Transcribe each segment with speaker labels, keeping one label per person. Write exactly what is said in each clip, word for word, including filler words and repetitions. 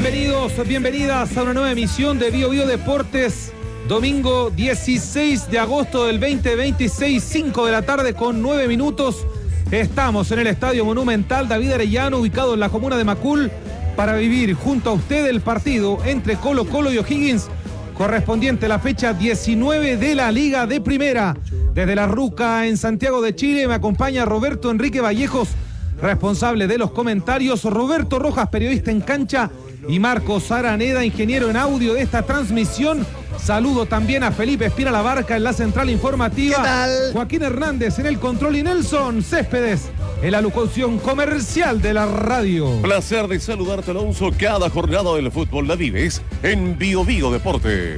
Speaker 1: Bienvenidos, bienvenidas a una nueva emisión de Bio Bio Deportes. Domingo dieciséis de agosto del veinte veintiséis, cinco de la tarde con nueve minutos. Estamos en el Estadio Monumental David Arellano, ubicado en la comuna de Macul, para vivir junto a usted el partido entre Colo Colo y O'Higgins, correspondiente a la fecha diecinueve de la Liga de Primera. Desde La Ruca, en Santiago de Chile, me acompaña Roberto Enrique Vallejos, responsable de los comentarios, Roberto Rojas, periodista en cancha, y Marcos Araneda, ingeniero en audio de esta transmisión. Saludo también a Felipe Espina Labarca en la central informativa.
Speaker 2: ¿Qué tal?
Speaker 1: Joaquín Hernández en el control y Nelson Céspedes en la locución comercial de la radio.
Speaker 3: Placer de saludarte, Alonso. Cada jornada del fútbol la vives en Bio Bio Deportes.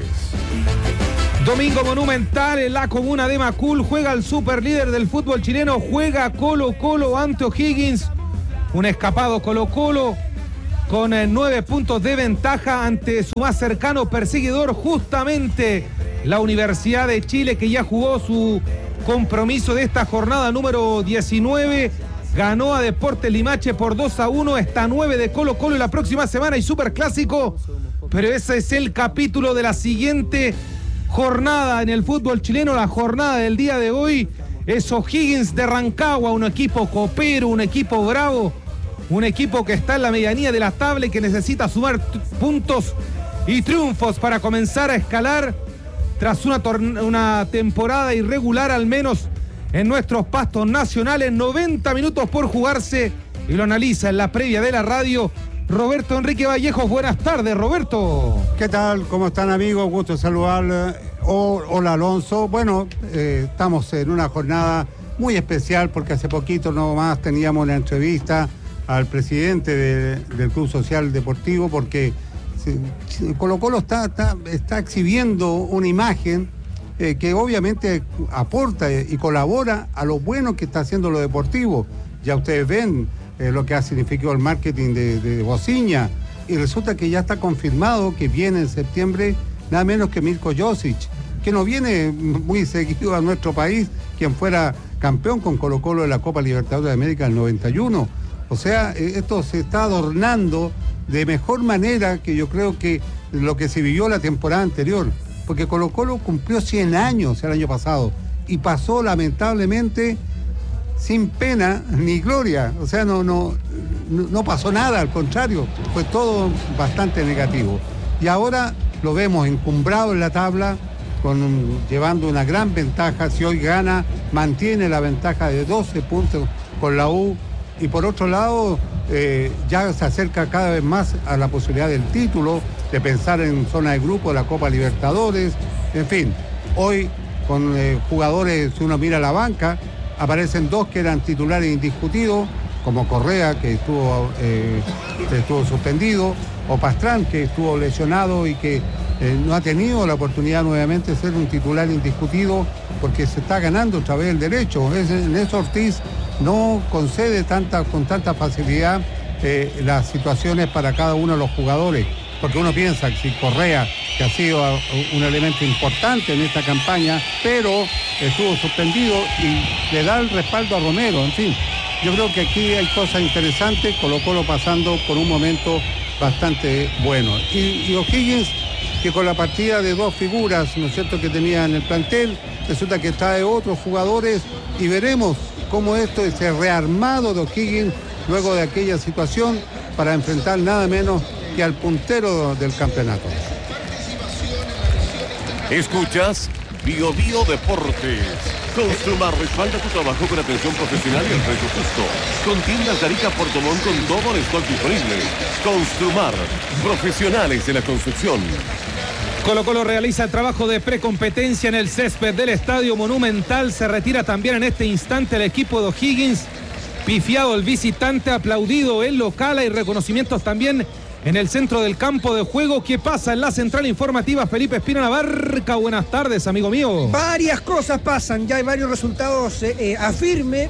Speaker 1: Domingo monumental en la comuna de Macul. Juega el superlíder del fútbol chileno. Juega Colo Colo ante O'Higgins. Un escapado Colo Colo con eh, nueve puntos de ventaja ante su más cercano perseguidor, justamente la Universidad de Chile, que ya jugó su compromiso de esta jornada número diecinueve. Ganó a Deportes Limache por dos a uno. Está nueve de Colo Colo y la próxima semana hay superclásico. Pero ese es el capítulo de la siguiente jornada en el fútbol chileno. La jornada del día de hoy es O'Higgins de Rancagua, un equipo copero, un equipo bravo, un equipo que está en la medianía de la tabla y que necesita sumar t- puntos y triunfos para comenzar a escalar tras una, torne- una temporada irregular, al menos en nuestros pastos nacionales. noventa minutos por jugarse y lo analiza en la previa de la radio Roberto Enrique Vallejos. Buenas tardes, Roberto.
Speaker 2: ¿Qué tal? ¿Cómo están, amigos? Gusto saludarle. Oh, hola, Alonso. Bueno, eh, estamos en una jornada muy especial porque hace poquito nomás teníamos la entrevista al presidente de, del Club Social Deportivo, porque se, Colo Colo está, está, está exhibiendo una imagen eh, que obviamente aporta y colabora a lo bueno que está haciendo lo deportivo. Ya ustedes ven eh, lo que ha significado el marketing de, de Bociña, y resulta que ya está confirmado que viene en septiembre nada menos que Mirko Josic, que no viene muy seguido a nuestro país, quien fuera campeón con Colo Colo de la Copa Libertadores de América en el noventa y uno. O sea, esto se está adornando de mejor manera que yo creo que lo que se vivió la temporada anterior, porque Colo Colo cumplió cien años el año pasado y pasó lamentablemente sin pena ni gloria. O sea, no, no, no pasó nada, al contrario, fue todo bastante negativo. Y ahora lo vemos encumbrado en la tabla, con un, llevando una gran ventaja. Si hoy gana, mantiene la ventaja de doce puntos con la U. Y por otro lado, eh, ya se acerca cada vez más a la posibilidad del título, de pensar en zona de grupo de la Copa Libertadores. En fin, hoy con eh, jugadores, si uno mira la banca, aparecen dos que eran titulares indiscutidos, como Correa, que estuvo, eh, que estuvo suspendido, o Pastrán, que estuvo lesionado y que eh, no ha tenido la oportunidad nuevamente de ser un titular indiscutido, porque se está ganando otra vez el derecho. Es, en eso Ortiz no concede tanta, con tanta facilidad eh, las situaciones para cada uno de los jugadores, porque uno piensa que si Correa, que ha sido un elemento importante en esta campaña, pero estuvo suspendido y le da el respaldo a Romero. En fin, yo creo que aquí hay cosas interesantes. Colo Colo pasando por un momento bastante bueno, y, y O'Higgins, que con la partida de dos figuras, ¿no es cierto?, que tenía en el plantel, resulta que trae otros jugadores, y veremos cómo esto es el rearmado de O'Higgins luego de aquella situación para enfrentar nada menos que al puntero del campeonato.
Speaker 3: Escuchas Bio Bio Deportes. Construmar respalda tu trabajo con atención profesional y el precio justo. Con tiendas de Arica Portomón con todo el stock disponible. Construmar, profesionales de la construcción.
Speaker 1: Colo Colo realiza el trabajo de precompetencia en el césped del Estadio Monumental. Se retira también en este instante el equipo de O'Higgins. Pifiado el visitante, aplaudido el local. Hay reconocimientos también en el centro del campo de juego. ¿Qué pasa en la central informativa? Felipe Espina Labarca, buenas tardes, amigo mío.
Speaker 4: Varias cosas pasan, ya hay varios resultados eh, eh, a firme.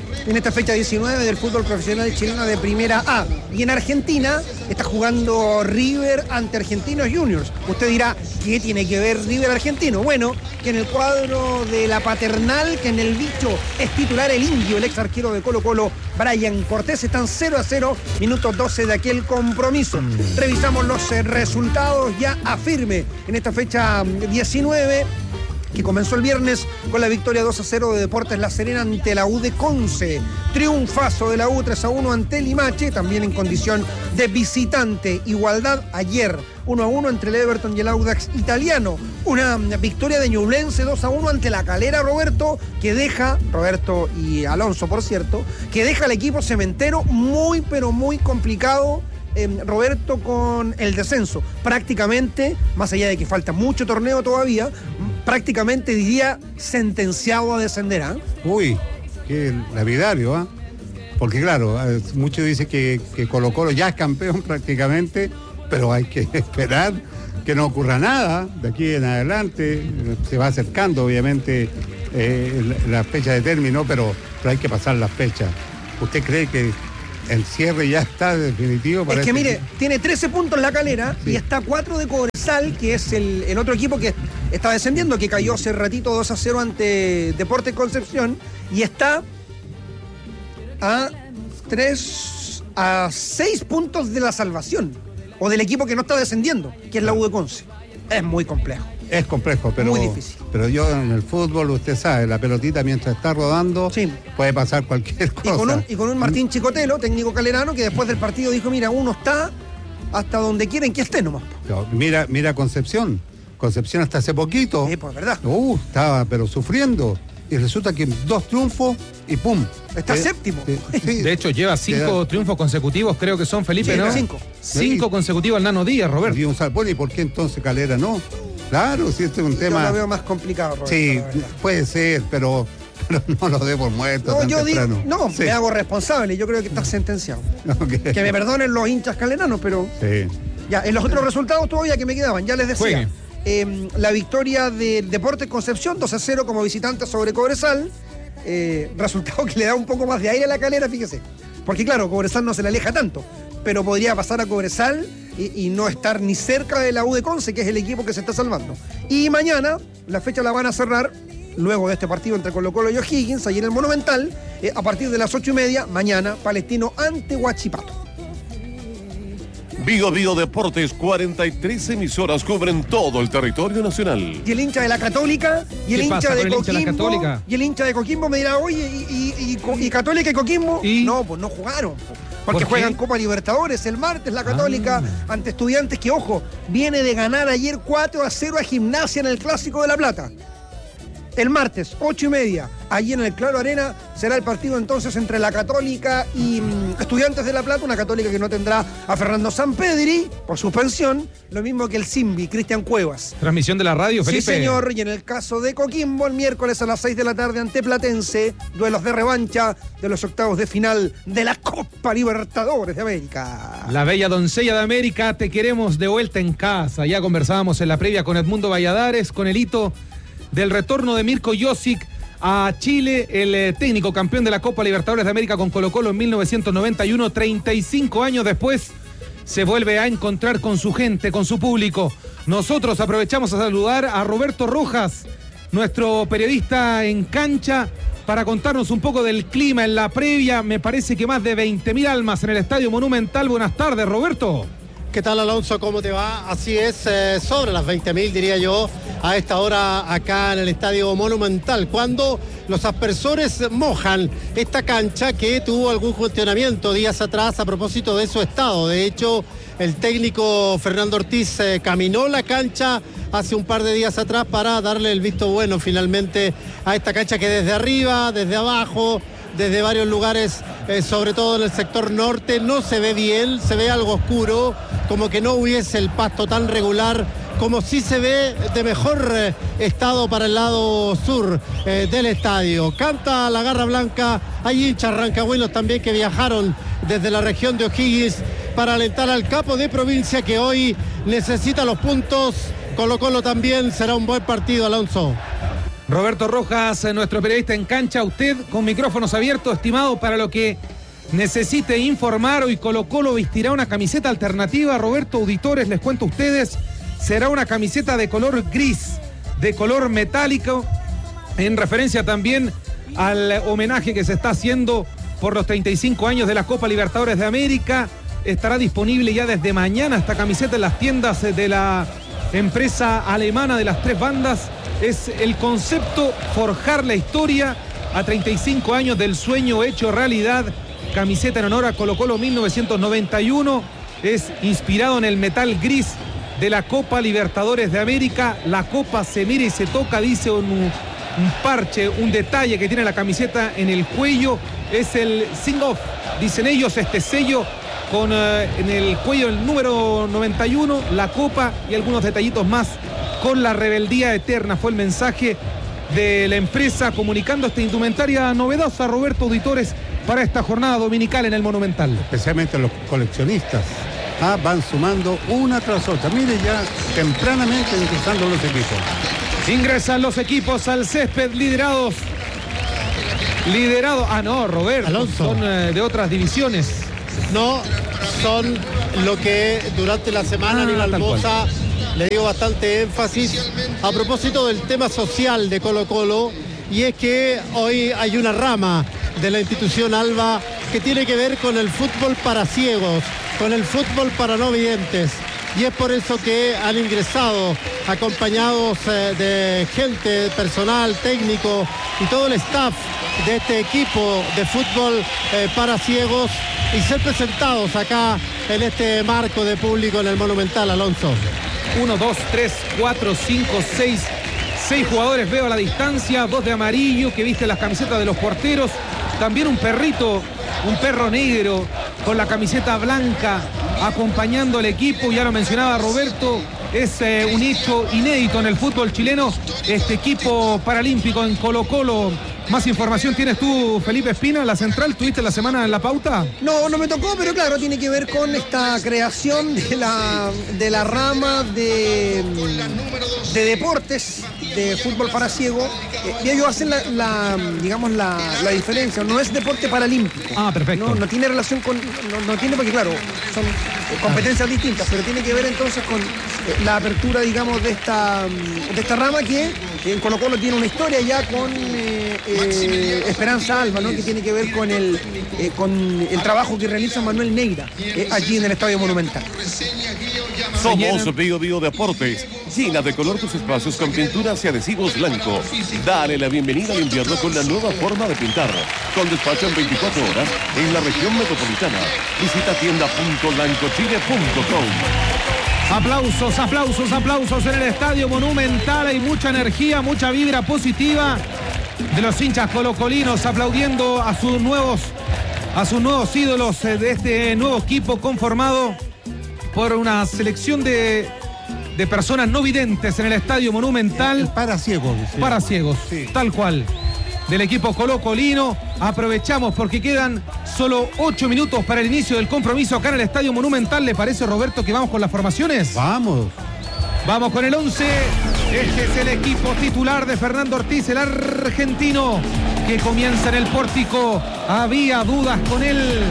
Speaker 4: en esta fecha diecinueve del fútbol profesional chileno de Primera A. Y en Argentina está jugando River ante Argentinos Juniors. Usted dirá, ¿qué tiene que ver River Argentino? Bueno, que en el cuadro de la Paternal, que en el bicho es titular el indio, el ex arquero de Colo Colo, Brian Cortés. Están cero a cero, minuto doce de aquel compromiso. Revisamos los eh, resultados ya a firme en esta fecha diecinueve, que comenzó el viernes con la victoria dos a cero de Deportes La Serena ante la U de Conce. Triunfazo de la U tres a uno ante Limache, también en condición de visitante. Igualdad ayer, uno a uno entre el Everton y el Audax italiano. Una victoria de Ñublense dos a uno ante la Calera, Roberto, que deja, Roberto y Alonso por cierto, que deja al equipo cementero muy pero muy complicado. Eh, Roberto, con el descenso prácticamente, más allá de que falta mucho torneo todavía, prácticamente diría sentenciado a descender. ¿eh?
Speaker 2: Uy, qué lapidario, ¿ah? ¿eh? Porque claro, muchos dicen que, que Colo Colo ya es campeón prácticamente, pero hay que esperar que no ocurra nada de aquí en adelante. Se va acercando obviamente eh, la fecha de término, pero, pero hay que pasar las fechas. ¿Usted cree que el cierre ya está definitivo?
Speaker 4: Es que mire, tiene trece puntos La Calera, sí, y está cuatro de Cobresal, que es el, el otro equipo que está descendiendo, que cayó hace ratito dos a cero ante Deportes Concepción, y está a tres a seis puntos de la salvación, o del equipo que no está descendiendo, que es la U de Conce. Es muy complejo.
Speaker 2: Es complejo, pero,
Speaker 4: muy difícil.
Speaker 2: Pero yo en el fútbol, usted sabe, la pelotita mientras está rodando, sí, puede pasar cualquier cosa.
Speaker 4: Y con un, y con un Martín Chicotelo, técnico calerano, que después del partido dijo, mira, uno está hasta donde quieren que esté nomás.
Speaker 2: No, mira, mira Concepción. Concepción hasta hace poquito.
Speaker 4: Sí, pues verdad.
Speaker 2: Uh, estaba pero sufriendo. Y resulta que dos triunfos y ¡pum!
Speaker 4: Está eh, séptimo.
Speaker 1: Eh, sí. De hecho, lleva cinco triunfos consecutivos, creo que son, Felipe, sí, ¿no?
Speaker 4: Cinco.
Speaker 1: Cinco sí, consecutivos al Nano Díaz, Roberto.
Speaker 2: Y un salpón, ¿y por qué entonces Calera no? Claro, si este es un tema.
Speaker 4: Yo lo veo más complicado, Roberto.
Speaker 2: Sí, puede ser, pero, pero no lo dé por muerto.
Speaker 4: No,
Speaker 2: tan
Speaker 4: yo
Speaker 2: temprano.
Speaker 4: digo, no, sí, me hago responsable. Yo creo que está sentenciado. Okay. Que me perdonen los hinchas caleranos, pero.
Speaker 2: Sí.
Speaker 4: Ya, en los otros resultados todavía que me quedaban, ya les decía. Eh, la victoria del Deportes Concepción, dos a cero como visitante sobre Cobresal. Eh, resultado que le da un poco más de aire a La Calera, fíjese. Porque claro, Cobresal no se le aleja tanto, pero podría pasar a Cobresal y, y no estar ni cerca de la U de Conce, que es el equipo que se está salvando. Y mañana, la fecha la van a cerrar, luego de este partido entre Colo Colo y O'Higgins, ahí en el Monumental, eh, a partir de las ocho y media, mañana, Palestino ante Huachipato.
Speaker 3: Vigo Vigo Deportes, cuarenta y tres emisoras cubren todo el territorio nacional.
Speaker 4: Y el hincha de la Católica, y el hincha de Coquimbo,
Speaker 1: hincha
Speaker 4: y el hincha de Coquimbo me dirá, oye, y, y, y, y Católica y Coquimbo, ¿Y? no, pues no jugaron. Porque ¿Por juegan Copa Libertadores el martes, la Católica, ah. ante Estudiantes, que ojo, viene de ganar ayer cuatro a cero a Gimnasia en el Clásico de La Plata. El martes, ocho y media, allí en el Claro Arena, será el partido entonces entre la Católica y um, Estudiantes de La Plata, una Católica que no tendrá a Fernando Sampedri por suspensión, lo mismo que el Simbi, Cristian Cuevas.
Speaker 1: Transmisión de la radio, Felipe.
Speaker 4: Sí, señor, y en el caso de Coquimbo, el miércoles a las seis de la tarde ante Platense, duelos de revancha de los octavos de final de la Copa Libertadores de América.
Speaker 1: La bella doncella de América, te queremos de vuelta en casa. Ya conversábamos en la previa con Edmundo Valladares, con el hito del retorno de Mirko Josic a Chile, el eh, técnico campeón de la Copa Libertadores de América con Colo Colo en mil novecientos noventa y uno, treinta y cinco años después, se vuelve a encontrar con su gente, con su público. Nosotros aprovechamos a saludar a Roberto Rojas, nuestro periodista en cancha, para contarnos un poco del clima en la previa. Me parece que más de veinte mil almas en el Estadio Monumental. Buenas tardes, Roberto.
Speaker 5: ¿Qué tal, Alonso? ¿Cómo te va? Así es, eh, sobre las veinte mil, diría yo, a esta hora acá en el Estadio Monumental, cuando los aspersores mojan esta cancha que tuvo algún cuestionamiento días atrás a propósito de su estado. De hecho, el técnico Fernando Ortiz eh, caminó la cancha hace un par de días atrás para darle el visto bueno finalmente a esta cancha que desde arriba, desde abajo, desde varios lugares, eh, sobre todo en el sector norte, no se ve bien, se ve algo oscuro, como que no hubiese el pasto tan regular, como sí se ve de mejor eh, estado para el lado sur eh, del estadio. Canta la Garra Blanca, hay hinchas rancagüenos también que viajaron desde la región de O'Higgins para alentar al capo de provincia que hoy necesita los puntos. Colo Colo también, será un buen partido, Alonso.
Speaker 1: Roberto Rojas, nuestro periodista en cancha, usted con micrófonos abiertos, estimado, para lo que necesite informar. Hoy Colo Colo vestirá una camiseta alternativa. Roberto, auditores, les cuento a ustedes, será una camiseta de color gris, de color metálico, en referencia también al homenaje que se está haciendo por los treinta y cinco años de la Copa Libertadores de América. Estará disponible ya desde mañana esta camiseta en las tiendas de la empresa alemana de las tres bandas. Es el concepto forjar la historia a treinta y cinco años del sueño hecho realidad. Camiseta en honor a Colo Colo mil novecientos noventa y uno. Es inspirado en el metal gris de la Copa Libertadores de América. La copa se mira y se toca, dice un, un parche, un detalle que tiene la camiseta en el cuello. Es el sing-off, dicen ellos, este sello con uh, en el cuello el número noventa y uno, la copa y algunos detallitos más con la rebeldía eterna. Fue el mensaje de la empresa comunicando esta indumentaria novedosa, Roberto, auditores, para esta jornada dominical en el Monumental.
Speaker 2: Especialmente los coleccionistas. Ah, van sumando una tras otra. Mire, ya tempranamente ingresando los equipos.
Speaker 1: Ingresan los equipos al césped liderados. Liderados. Ah, no, Roberto.
Speaker 5: Alonso.
Speaker 1: Son eh, de otras divisiones.
Speaker 5: No, son lo que durante la semana
Speaker 1: Ah,
Speaker 5: en
Speaker 1: tal
Speaker 5: Almoza le dio bastante énfasis a propósito del tema social de Colo Colo, y es que hoy hay una rama de la institución Alba que tiene que ver con el fútbol para ciegos, con el fútbol para no videntes, y es por eso que han ingresado acompañados eh, de gente, personal, técnico y todo el staff de este equipo de fútbol eh, para ciegos, y ser presentados acá en este marco de público en el Monumental, Alonso.
Speaker 1: Uno, dos, tres, cuatro, cinco, seis. Seis jugadores veo a la distancia, dos de amarillo que viste las camisetas de los porteros. También un perrito, un perro negro con la camiseta blanca acompañando al equipo. Ya lo mencionaba Roberto, es eh, un hecho inédito en el fútbol chileno. Este equipo paralímpico en Colo Colo. Más información tienes tú, Felipe Espina, la central. ¿Tuviste la semana en la pauta?
Speaker 4: No, no me tocó, pero claro, tiene que ver con esta creación de la, de la rama de, de deportes de fútbol para ciego. Eh, y ellos hacen la, la digamos, la, la diferencia. No es deporte paralímpico.
Speaker 1: Ah, perfecto.
Speaker 4: No, no tiene relación con... No, no tiene, porque claro, son competencias distintas, pero tiene que ver entonces con eh, la apertura, digamos, de esta, de esta rama que en Colo Colo tiene una historia ya con... Eh, eh, Esperanza Alba, ¿no? Que tiene que ver con el, eh, con el trabajo que realiza Manuel Neira eh, allí en el Estadio Monumental.
Speaker 3: Somos Bio Bio Deportes. Llena de color tus espacios con pinturas y adhesivos blanco. Dale la bienvenida al invierno con la nueva forma de pintar. Con despacho en veinticuatro horas en la región metropolitana. Visita tienda punto lancochile punto com.
Speaker 1: Aplausos, aplausos, aplausos en el Estadio Monumental. Hay mucha energía, mucha vibra positiva de los hinchas colocolinos aplaudiendo a sus nuevos, a sus nuevos ídolos de este nuevo equipo conformado por una selección de, de personas no videntes en el Estadio Monumental.
Speaker 2: Para ciegos. Sí.
Speaker 1: Para ciegos,
Speaker 2: sí.
Speaker 1: Tal cual. Del equipo colocolino. Aprovechamos porque quedan solo ocho minutos para el inicio del compromiso acá en el Estadio Monumental. ¿Le parece, Roberto, que vamos con las formaciones?
Speaker 2: Vamos.
Speaker 1: Vamos con el once. Este es el equipo titular de Fernando Ortiz, el argentino, que comienza en el pórtico. Había dudas con él.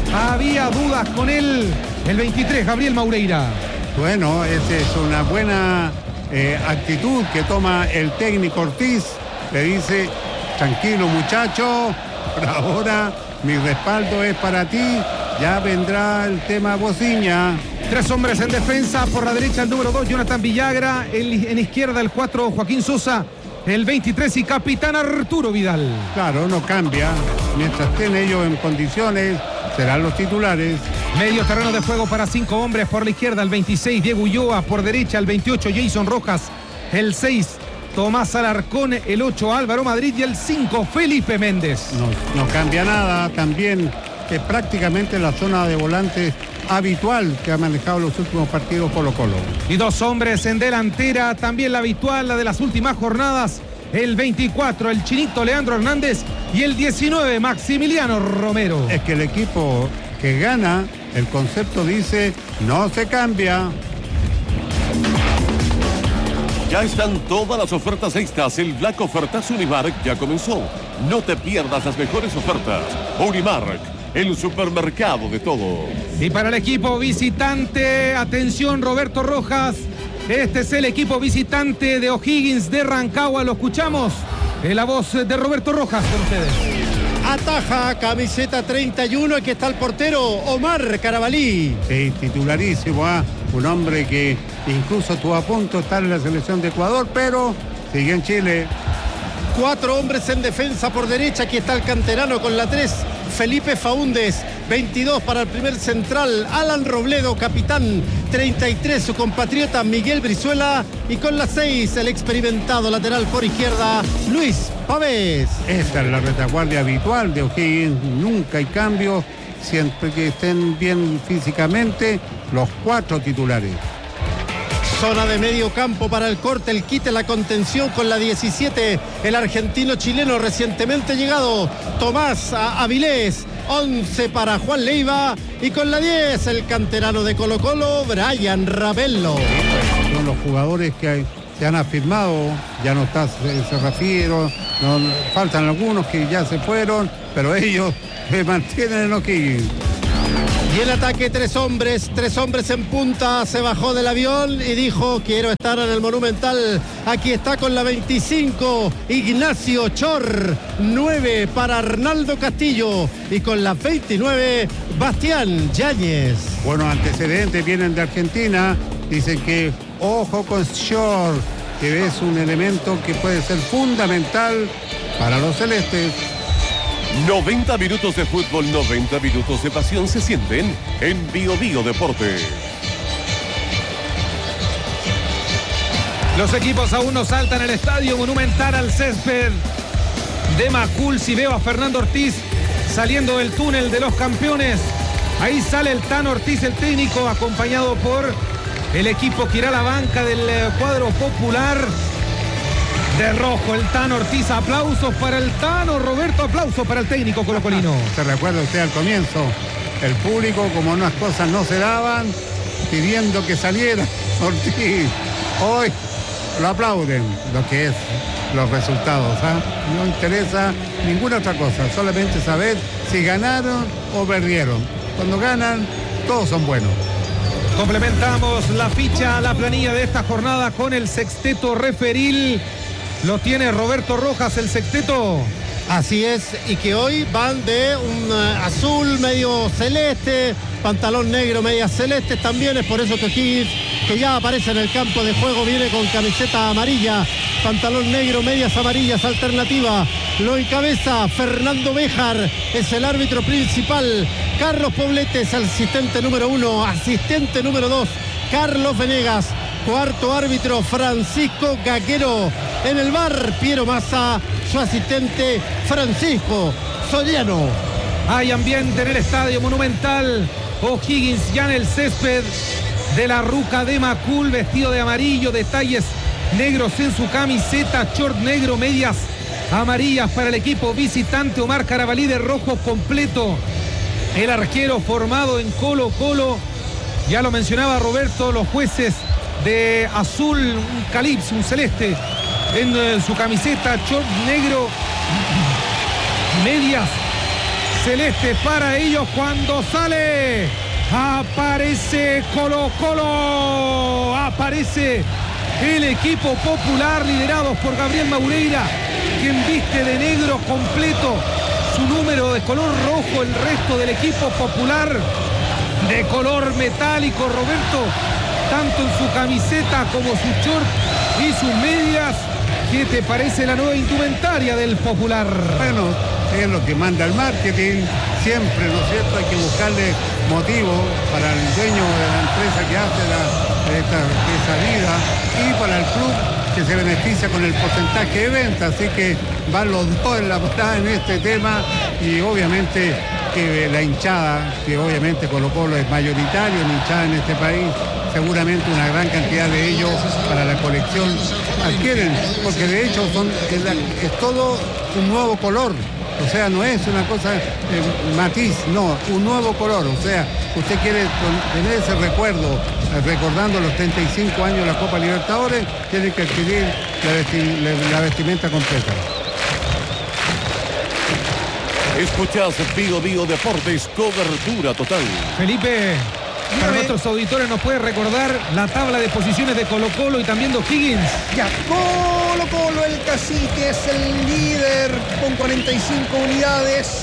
Speaker 1: Había dudas con él. El veintitrés, Gabriel Maureira.
Speaker 2: Bueno, esa es una buena eh, actitud que toma el técnico Ortiz. Le dice, tranquilo muchacho, por ahora mi respaldo es para ti. Ya vendrá el tema Bociña.
Speaker 1: Tres hombres en defensa. Por la derecha el número dos, Jonathan Villagra. El, en izquierda el cuatro, Joaquín Sosa. El veintitrés y capitán Arturo Vidal.
Speaker 2: Claro, no cambia. Mientras estén ellos en condiciones, serán los titulares.
Speaker 1: Medio terreno de juego para cinco hombres. Por la izquierda el veintiséis, Diego Ulloa. Por derecha el veintiocho, Jason Rojas. El seis, Tomás Alarcón. El ocho, Álvaro Madrid. Y el cinco, Felipe Méndez.
Speaker 2: No, no cambia nada. También es prácticamente la zona de volantes habitual que ha manejado los últimos partidos Colo Colo.
Speaker 1: Y dos hombres en delantera, también la habitual, la de las últimas jornadas. El veinticuatro, el chinito Leandro Hernández. Y el diecinueve, Maximiliano Romero.
Speaker 2: Es que el equipo que gana, el concepto dice, no se cambia.
Speaker 3: Ya están todas las ofertas extras. El Black Ofertas Unimark ya comenzó. No te pierdas las mejores ofertas. Unimark, el supermercado de todo.
Speaker 1: Y para el equipo visitante, atención Roberto Rojas. Este es el equipo visitante de O'Higgins de Rancagua. Lo escuchamos en la voz de Roberto Rojas con ustedes.
Speaker 5: Ataja, camiseta treinta y uno, aquí está el portero Omar Carabalí.
Speaker 2: Sí, titularísimo, ¿eh? Un hombre que incluso estuvo a punto de estar en la selección de Ecuador, pero sigue en Chile.
Speaker 5: Cuatro hombres en defensa por derecha, aquí está el canterano con la tres, Felipe Faúndez. veintidós para el primer central, Alan Robledo, capitán. Treinta y tres su compatriota Miguel Brizuela, y con la seis el experimentado lateral por izquierda Luis Pavés.
Speaker 2: Esta es la retaguardia habitual de O'Higgins, nunca hay cambio, siempre que estén bien físicamente los cuatro titulares.
Speaker 5: Zona de medio campo para el corte, el quite, la contención con la diecisiete, el argentino chileno recientemente llegado, Tomás Avilés. once para Juan Leiva, y con la diez el canterano de Colo Colo, Brian Ravelo.
Speaker 2: Son los jugadores que hay, se han afirmado, ya no está Serrafiero, no, faltan algunos que ya se fueron, pero ellos se mantienen en O'Higgins.
Speaker 5: Y el ataque, tres hombres, tres hombres en punta, se bajó del avión y dijo: quiero estar en el Monumental. Aquí está con la veinticinco, Ignacio Chor. nueve para Arnaldo Castillo, y con la veintinueve, Bastián Yáñez.
Speaker 2: Buenos antecedentes vienen de Argentina, dicen que ojo con Chor, que es un elemento que puede ser fundamental para los celestes.
Speaker 3: noventa minutos de fútbol, noventa minutos de pasión se sienten en Bio Bio Deportes.
Speaker 1: Los equipos aún no saltan al estadio Monumental, al césped de Macul. Si veo a Fernando Ortiz saliendo del túnel de los campeones, ahí sale el Tano Ortiz, el técnico, acompañado por el equipo que irá a la banca del cuadro popular. De rojo, el Tano Ortiz. Aplausos para el Tano. Roberto, aplausos para el técnico colocolino.
Speaker 2: Se recuerda usted al comienzo, el público, como unas cosas no se daban, pidiendo que saliera Ortiz. Hoy lo aplauden, lo que es los resultados, ¿eh? No interesa ninguna otra cosa, solamente saber si ganaron o perdieron. Cuando ganan, todos son buenos.
Speaker 1: Complementamos la ficha, la planilla de esta jornada con el sexteto referil. Lo tiene Roberto Rojas, el sexteto.
Speaker 5: Así es, y que hoy van de un uh, azul medio celeste, pantalón negro media celeste también. Es por eso que O'Higgins, que ya aparece en el campo de juego, viene con camiseta amarilla, pantalón negro, medias amarillas, alternativa. Lo encabeza Fernando Béjar, es el árbitro principal. Carlos Poblete es el asistente número uno, asistente número dos, Carlos Venegas. Cuarto árbitro, Francisco Gaguero. En el bar, Piero Massa, su asistente, Francisco Soriano.
Speaker 1: Hay ambiente en el estadio Monumental. O'Higgins ya en el césped de la Ruca de Macul, vestido de amarillo, detalles negros en su camiseta, short negro, medias amarillas para el equipo visitante. Omar Carabalí de rojo completo. El arquero formado en Colo Colo. Ya lo mencionaba Roberto, los jueces de azul, un calipso, un celeste en uh, su camiseta, short negro, medias celeste para ellos. Cuando sale, aparece Colo Colo, aparece el equipo popular liderados por Gabriel Maureira, quien viste de negro completo, su número de color rojo, el resto del equipo popular de color metálico. Roberto, tanto en su camiseta como su short y sus medias. ¿Qué te parece la nueva indumentaria del popular?
Speaker 2: Bueno, es lo que manda el marketing. Siempre, ¿no es cierto?, hay que buscarle motivo para el dueño de la empresa que hace la, esta, esa vida, y para el club que se beneficia con el porcentaje de venta. Así que van los dos en la parada en este tema, y obviamente que la hinchada, que obviamente Colo Colo es mayoritario en hinchada en este país, seguramente una gran cantidad de ellos para la colección adquieren, porque de hecho son, es, la, es todo un nuevo color. O sea, no es una cosa eh, matiz, no, un nuevo color. O sea, usted quiere tener ese recuerdo recordando los treinta y cinco años de la Copa Libertadores, tiene que adquirir la, vesti la, la vestimenta completa.
Speaker 3: Escuchás Bio Bio Deportes, cobertura total.
Speaker 1: Felipe, para nuestros auditores, ¿nos puede recordar la tabla de posiciones de Colo Colo y también de O'Higgins?
Speaker 4: Ya, Colo Colo, el cacique, es el líder con cuarenta y cinco unidades.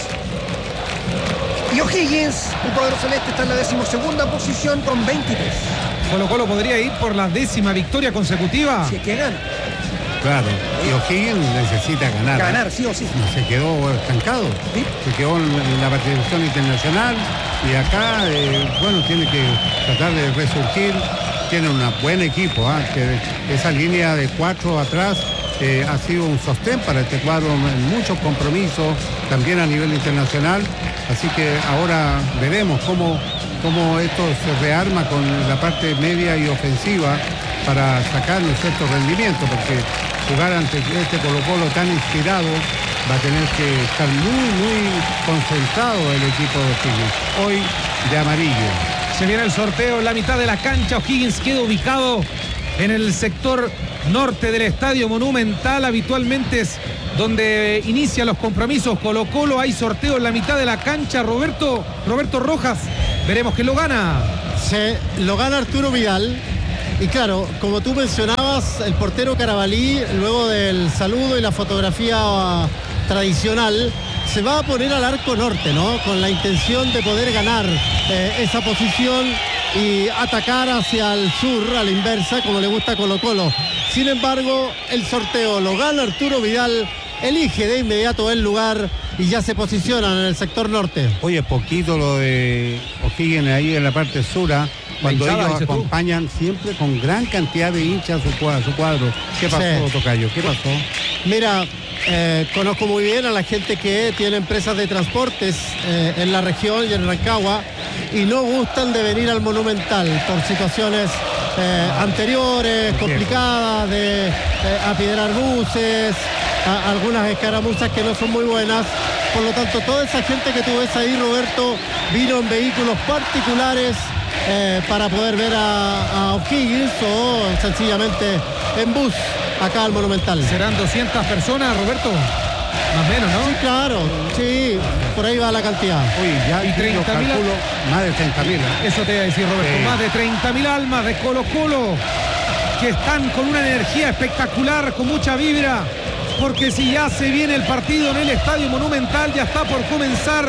Speaker 4: Y O'Higgins, el cuadro celeste, está en la decimosegunda posición con veintitrés.
Speaker 1: Colo Colo podría ir por la décima victoria consecutiva.
Speaker 4: Si es que gana.
Speaker 2: Claro, y O'Higgins necesita ganar.
Speaker 4: Ganar, sí o sí.
Speaker 2: Se quedó estancado, ¿sí? Se quedó en la participación internacional y acá, eh, bueno, tiene que tratar de resurgir. Tiene un buen equipo, ¿eh? Que esa línea de cuatro atrás eh, ha sido un sostén para este cuadro en muchos compromisos, también a nivel internacional. Así que ahora veremos cómo, cómo esto se rearma con la parte media y ofensiva para sacar un cierto rendimiento, porque jugar ante este Colo Colo tan inspirado va a tener que estar muy, muy concentrado el equipo de O'Higgins. Hoy de amarillo.
Speaker 1: Se viene el sorteo en la mitad de la cancha. O'Higgins queda ubicado en el sector norte del Estadio Monumental. Habitualmente es donde inicia los compromisos Colo Colo. Hay sorteo en la mitad de la cancha. Roberto, Roberto Rojas, veremos quién lo gana.
Speaker 5: Se lo gana Arturo Vidal. Y claro, como tú mencionabas, el portero Carabalí, luego del saludo y la fotografía tradicional, se va a poner al arco norte, ¿no? Con la intención de poder ganar eh, esa posición y atacar hacia el sur, a la inversa, como le gusta a Colo Colo. Sin embargo, el sorteo lo gana Arturo Vidal, elige de inmediato el lugar y ya se posicionan en el sector norte.
Speaker 2: Oye, poquito lo de O'Higgins ahí en la parte sur, cuando
Speaker 1: hinchada,
Speaker 2: ellos acompañan tú. Siempre con gran cantidad de hinchas a su cuadro. Su cuadro. ¿Qué pasó, sí. Tocayo? ¿Qué pasó?
Speaker 5: Mira, eh, conozco muy bien a la gente que tiene empresas de transportes eh, en la región y en Rancagua y no gustan de venir al Monumental por situaciones eh, anteriores, complicadas, de eh, apiedrar buses, a, algunas escaramuzas que no son muy buenas. Por lo tanto, toda esa gente que tú ves ahí, Roberto, vino en vehículos particulares Eh, para poder ver a, a O'Higgins o sencillamente en bus acá al Monumental.
Speaker 1: ¿Serán doscientas personas, Roberto? Más o menos, ¿no?
Speaker 5: Sí, claro, sí, por ahí va la cantidad.
Speaker 2: Oye, ya
Speaker 1: y treinta mil,
Speaker 2: más de treinta mil.
Speaker 1: Eso te iba a decir, Roberto, sí. Más de treinta mil almas de Colo Colo que están con una energía espectacular, con mucha vibra, porque si ya se viene el partido en el Estadio Monumental, ya está por comenzar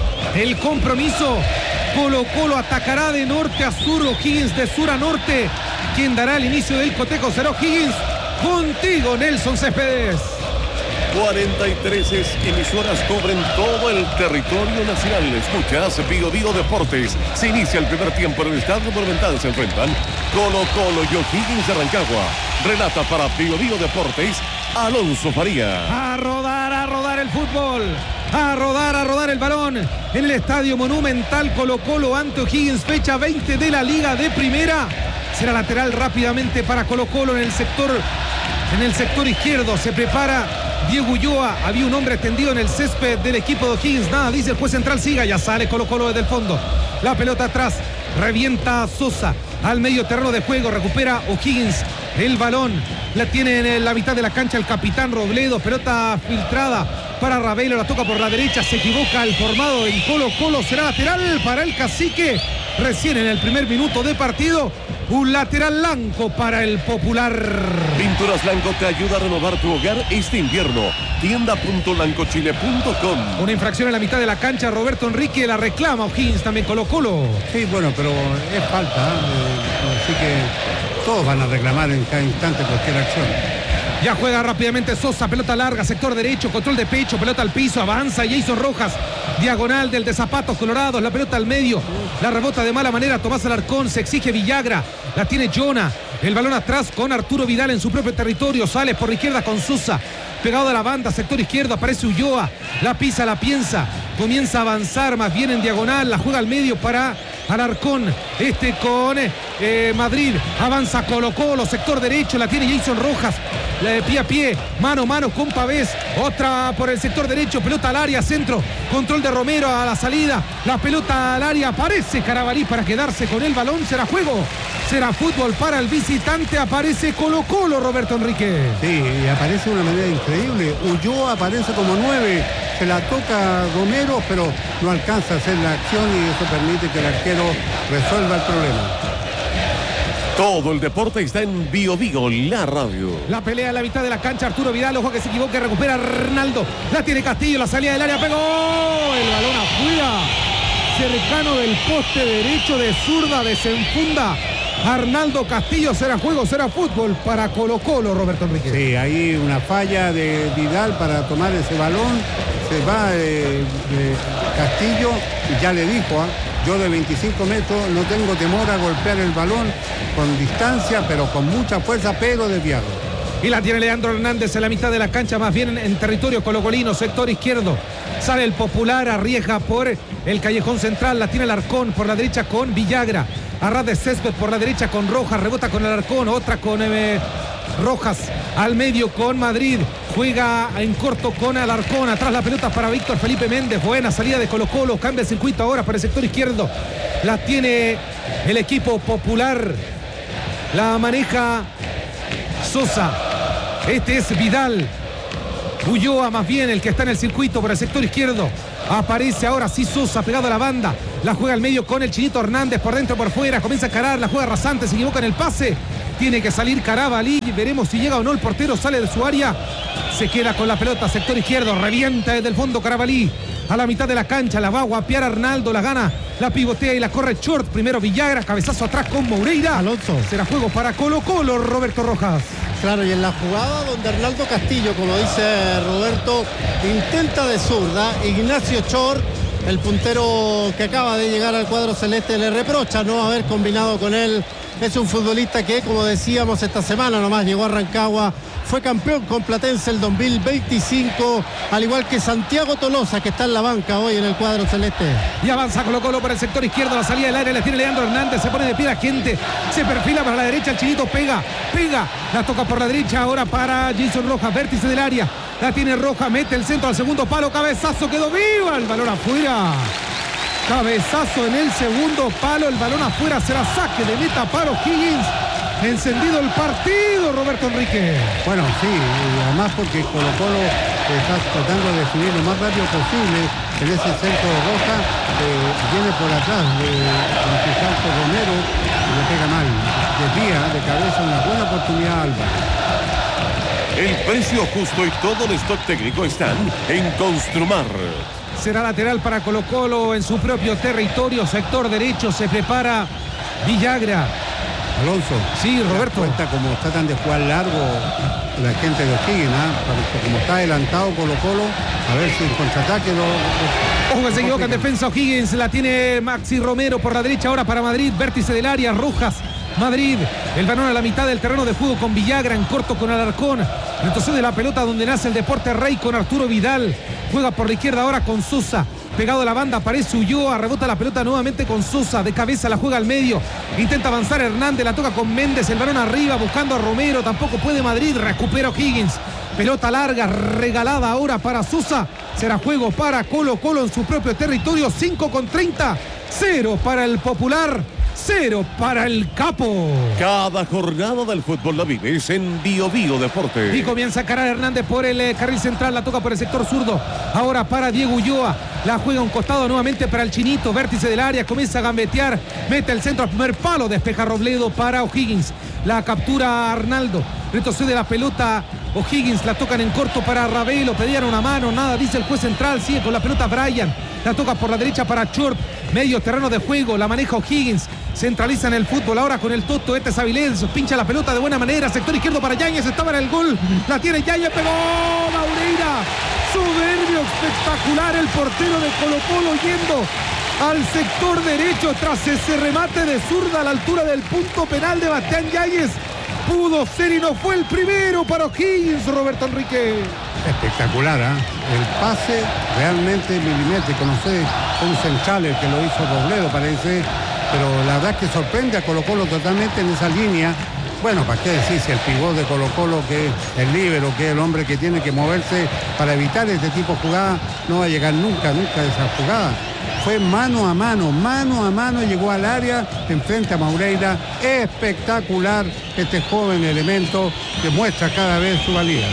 Speaker 1: el compromiso. Colo Colo atacará de norte a sur, O'Higgins de sur a norte. Quien dará el inicio del cotejo será O'Higgins. Contigo, Nelson Céspedes.
Speaker 3: cuarenta y tres emisoras cubren todo el territorio nacional. Escuchas Bio Bio Deportes. Se inicia el primer tiempo en el Estadio Monumental. Se enfrentan Colo Colo y O'Higgins de Rancagua. Relata para Bio Bio Deportes Alonso Faría.
Speaker 1: A rodar, a rodar el fútbol. A rodar, a rodar el balón en el Estadio Monumental. Colo Colo ante O'Higgins, fecha veinte de la Liga de Primera. Será lateral rápidamente para Colo Colo en el sector, en el sector izquierdo. Se prepara Diego Ulloa. Había un hombre extendido en el césped del equipo de O'Higgins. Nada, dice el juez central, siga. Ya sale Colo Colo desde el fondo. La pelota atrás. Revienta a Sosa al medio terreno de juego. Recupera O'Higgins el balón. La tiene en la mitad de la cancha el capitán Robledo. Pelota filtrada para Ravelo. La toca por la derecha. Se equivoca el formado en Colo Colo. Será lateral para el cacique. Recién en el primer minuto de partido. Un lateral blanco para el Popular.
Speaker 3: Pinturas Blanco te ayuda a renovar tu hogar este invierno. tienda punto blancochile punto com.
Speaker 1: Una infracción en la mitad de la cancha. Roberto Enrique la reclama. O'Higgins también Colo Colo.
Speaker 2: Sí, bueno, pero es falta. ¿eh? Así que todos van a reclamar en cada instante cualquier acción.
Speaker 1: Ya juega rápidamente Sosa, pelota larga, sector derecho, control de pecho, pelota al piso, avanza Jason Rojas, diagonal del de Zapatos Colorados, la pelota al medio, la rebota de mala manera Tomás Alarcón, se exige Villagra, la tiene Jonah, el balón atrás con Arturo Vidal en su propio territorio, sale por la izquierda con Sosa, pegado a la banda, sector izquierdo, aparece Ulloa, la pisa, la piensa, comienza a avanzar más bien en diagonal, la juega al medio para Alarcón, este con eh, Madrid, avanza Colo Colo, sector derecho, la tiene Jason Rojas, eh, pie a pie, mano a mano con Pavés, otra por el sector derecho, pelota al área, centro, control de Romero a la salida, la pelota al área, aparece Carabalí para quedarse con el balón, será juego, será fútbol para el visitante, aparece Colo Colo, Roberto Enrique.
Speaker 2: Sí, y aparece de una manera increíble, Ulloa aparece como nueve, se la toca Romero, pero no alcanza a hacer la acción y eso permite que el arquero resuelva el problema.
Speaker 3: Todo el deporte está en Bio Bio, la radio.
Speaker 1: La pelea en la mitad de la cancha, Arturo Vidal, ojo que se equivoque, recupera Arnaldo, la tiene Castillo, la salida del área, pegó, el balón afuera, cercano del poste derecho de zurda, desenfunda Arnaldo Castillo, será juego, será fútbol para Colo Colo, Roberto Enrique.
Speaker 2: Sí, ahí una falla de Vidal para tomar ese balón, se va eh, de Castillo y ya le dijo, ¿eh? yo de veinticinco metros no tengo temor a golpear el balón con distancia, pero con mucha fuerza, pero desviado.
Speaker 1: Y la tiene Leandro Hernández en la mitad de la cancha, más bien en territorio colocolino, sector izquierdo. Sale el Popular, arriesga por el callejón central, la tiene el Alarcón por la derecha con Villagra. Arras de césped por la derecha con Rojas, rebota con el Alarcón, otra con eh, Rojas, al medio con Madrid, juega en corto con Alarcón, atrás la pelota para Víctor Felipe Méndez, buena salida de Colo Colo, cambia el circuito ahora para el sector izquierdo, la tiene el equipo Popular, la maneja Sosa, este es Vidal, Ulloa más bien el que está en el circuito por el sector izquierdo. Aparece ahora sí Sosa pegado a la banda. La juega al medio con el Chinito Hernández por dentro por fuera. Comienza a encarar, la juega rasante, se equivoca en el pase. Tiene que salir Carabalí. Veremos si llega o no el portero. Sale de su área. Se queda con la pelota, sector izquierdo. Revienta desde el fondo Carabalí. A la mitad de la cancha, la va a guapear Arnaldo, la gana, la pivotea y la corre short. Primero Villagra, cabezazo atrás con Moreira.
Speaker 5: Alonso.
Speaker 1: Será juego para Colo Colo, Roberto Rojas.
Speaker 5: Claro, y en la jugada donde Arnaldo Castillo, como dice Roberto, intenta de zurda, Ignacio Chor, el puntero que acaba de llegar al cuadro celeste, le reprocha no haber combinado con él. Es un futbolista que, como decíamos, esta semana nomás llegó a Rancagua, fue campeón con Platense el dos mil veinticinco, al igual que Santiago Tolosa, que está en la banca hoy en el cuadro celeste.
Speaker 1: Y avanza Colo Colo por el sector izquierdo, la salida del área, la tiene Leandro Hernández, se pone de pie la gente, se perfila para la derecha, el Chinito pega, pega, la toca por la derecha ahora para Jason Rojas, vértice del área, la tiene Rojas, mete el centro al segundo palo, cabezazo, quedó viva, el balón afuera. Cabezazo en el segundo palo, el balón afuera, será saque de meta para O'Higgins. Encendido el partido, Roberto Enrique.
Speaker 2: Bueno, sí, y además porque Colo Colo está tratando de definir lo más rápido posible en ese centro de Roja, eh, viene por atrás de, de Santo Romero y le pega mal, desvía de cabeza una buena oportunidad a Alba.
Speaker 3: El precio justo y todo el stock técnico están en Construmar.
Speaker 1: Será lateral para Colo Colo en su propio territorio, sector derecho, se prepara Villagra.
Speaker 2: Alonso.
Speaker 1: Sí, Roberto.
Speaker 2: Cuenta como tratan de jugar largo la gente de O'Higgins, ¿eh? Como está adelantado Colo Colo, a ver si en contraataque lo...
Speaker 1: Ojo que se equivoca en defensa O'Higgins, la tiene Maxi Romero por la derecha ahora para Madrid, vértice del área, Rojas, Madrid, el balón a la mitad del terreno de juego con Villagra, en corto con Alarcón, entonces de la pelota donde nace el deporte rey con Arturo Vidal, juega por la izquierda ahora con Sosa, pegado a la banda, aparece Ulloa, rebota la pelota nuevamente con Sosa, de cabeza la juega al medio, intenta avanzar Hernández, la toca con Méndez, el balón arriba buscando a Romero, tampoco puede Madrid, recupera O'Higgins, pelota larga, regalada ahora para Sosa, será juego para Colo Colo en su propio territorio, cinco con treinta, cero para el Popular, cero para el Capo.
Speaker 3: Cada jornada del fútbol la vives en Bio Bio Deporte.
Speaker 1: Y comienza a encarar Hernández por el eh, carril central, la toca por el sector zurdo. Ahora para Diego Ulloa, la juega un costado nuevamente para el Chinito, vértice del área, comienza a gambetear, mete el centro al primer palo, despeja Robledo para O'Higgins. La captura Arnaldo, retrocede la pelota O'Higgins, la tocan en corto para Ravelo, pedían una mano, nada, dice el juez central, sigue con la pelota Brian, la toca por la derecha para Short, medio terreno de juego, la maneja O'Higgins, centraliza en el fútbol ahora con el Toto, este es Avilés, pincha la pelota de buena manera, sector izquierdo para Yáñez, estaba en el gol, la tiene Yáñez, pegó Maureira, soberbio, espectacular el portero de Colo Colo yendo al sector derecho tras ese remate de zurda a la altura del punto penal de Bastián Yáñez. Pudo ser y no fue el primero para O'Higgins, Roberto Enrique.
Speaker 2: Espectacular, ¿eh? El pase realmente milimétrico, no sé, un central el que lo hizo Robledo, parece, pero la verdad es que sorprende a Colo Colo totalmente en esa línea. Bueno, ¿para qué decir si el pivot de Colo Colo, que es el líbero, que es el hombre que tiene que moverse para evitar este tipo de jugada, no va a llegar nunca, nunca a esa jugada? Fue mano a mano, mano a mano, llegó al área, enfrente a Maureira. Espectacular este joven elemento que muestra cada vez su valía.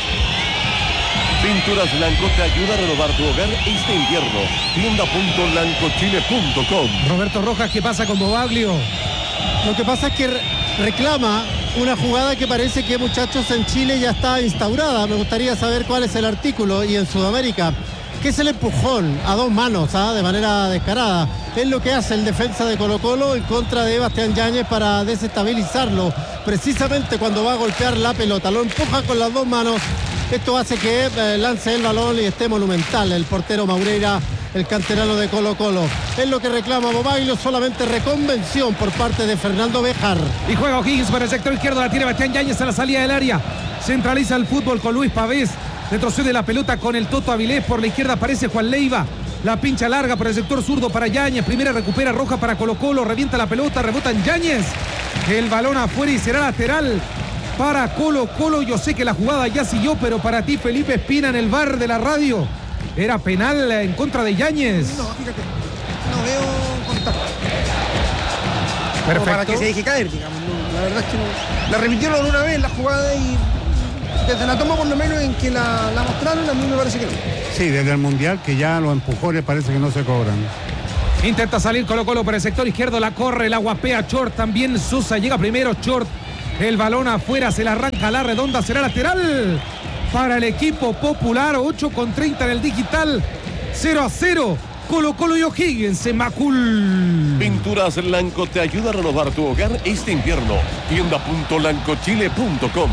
Speaker 3: Pinturas Blanco te ayuda a renovar tu hogar este invierno. tienda punto blancochile punto com.
Speaker 1: Roberto Rojas, ¿qué pasa con Bobaglio?
Speaker 5: Lo que pasa es que reclama una jugada que parece que, muchachos, en Chile ya está instaurada. Me gustaría saber cuál es el artículo. Y en Sudamérica, que es el empujón a dos manos, ¿ah? de manera descarada. Es lo que hace el defensa de Colo Colo en contra de Bastián Yáñez para desestabilizarlo. Precisamente cuando va a golpear la pelota, lo empuja con las dos manos. Esto hace que eh, lance el balón y esté Monumental el portero Maureira, el canterano de Colo Colo. Es lo que reclama Bobaglio, solamente reconvención por parte de Fernando Béjar.
Speaker 1: Y juega O'Higgins por el sector izquierdo, la tiene Bastián Yáñez a la salida del área. Centraliza el fútbol con Luis Pavés. Retrocede la pelota con el Toto Avilés. Por la izquierda aparece Juan Leiva. La pincha larga por el sector zurdo para Yáñez. Primera recupera Roja para Colo Colo. Revienta la pelota, rebota en Yáñez. El balón afuera y será lateral para Colo Colo. Yo sé que la jugada ya siguió, pero para ti, Felipe Espina, en el bar de la radio, era penal en contra de Yáñez.
Speaker 4: No, fíjate, no veo contacto.
Speaker 1: Perfecto.
Speaker 4: Como para que se deje caer, digamos. No, la verdad es que no. La repitieron una vez la jugada y desde la toma, por lo menos en que la, la mostraron, a mí me parece que no.
Speaker 2: Sí, desde el Mundial, que ya los empujones parece que no se cobran.
Speaker 1: Intenta salir Colo Colo por el sector izquierdo, la corre, la guapea Chort, también Sosa llega primero, Chort, el balón afuera, se la arranca a la redonda, será lateral para el equipo popular. Ocho con treinta en el digital, cero a cero, Colo Colo y O'Higgins en Macul.
Speaker 3: Pinturas Blanco te ayuda a renovar tu hogar este invierno. tienda punto blancochile punto com.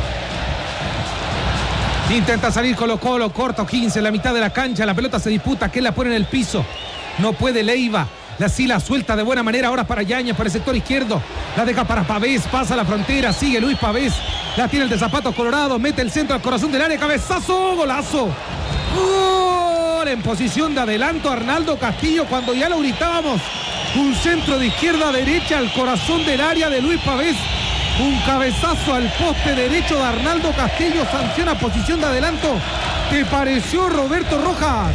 Speaker 1: Intenta salir Colo Colo, corta O'Higgins en la mitad de la cancha, la pelota se disputa, que la pone en el piso, no puede Leiva, la sila suelta de buena manera ahora para Yáñez por el sector izquierdo, la deja para Pavés, pasa la frontera, sigue Luis Pavés, la tiene el de zapatos colorado, mete el centro al corazón del área, cabezazo, golazo, gol en posición de adelanto Arnaldo Castillo, cuando ya lo gritábamos, un centro de izquierda a derecha al corazón del área de Luis Pavés. Un cabezazo al poste derecho de Arnaldo Castillo, sanciona posición de adelanto. ¿Te pareció, Roberto Rojas?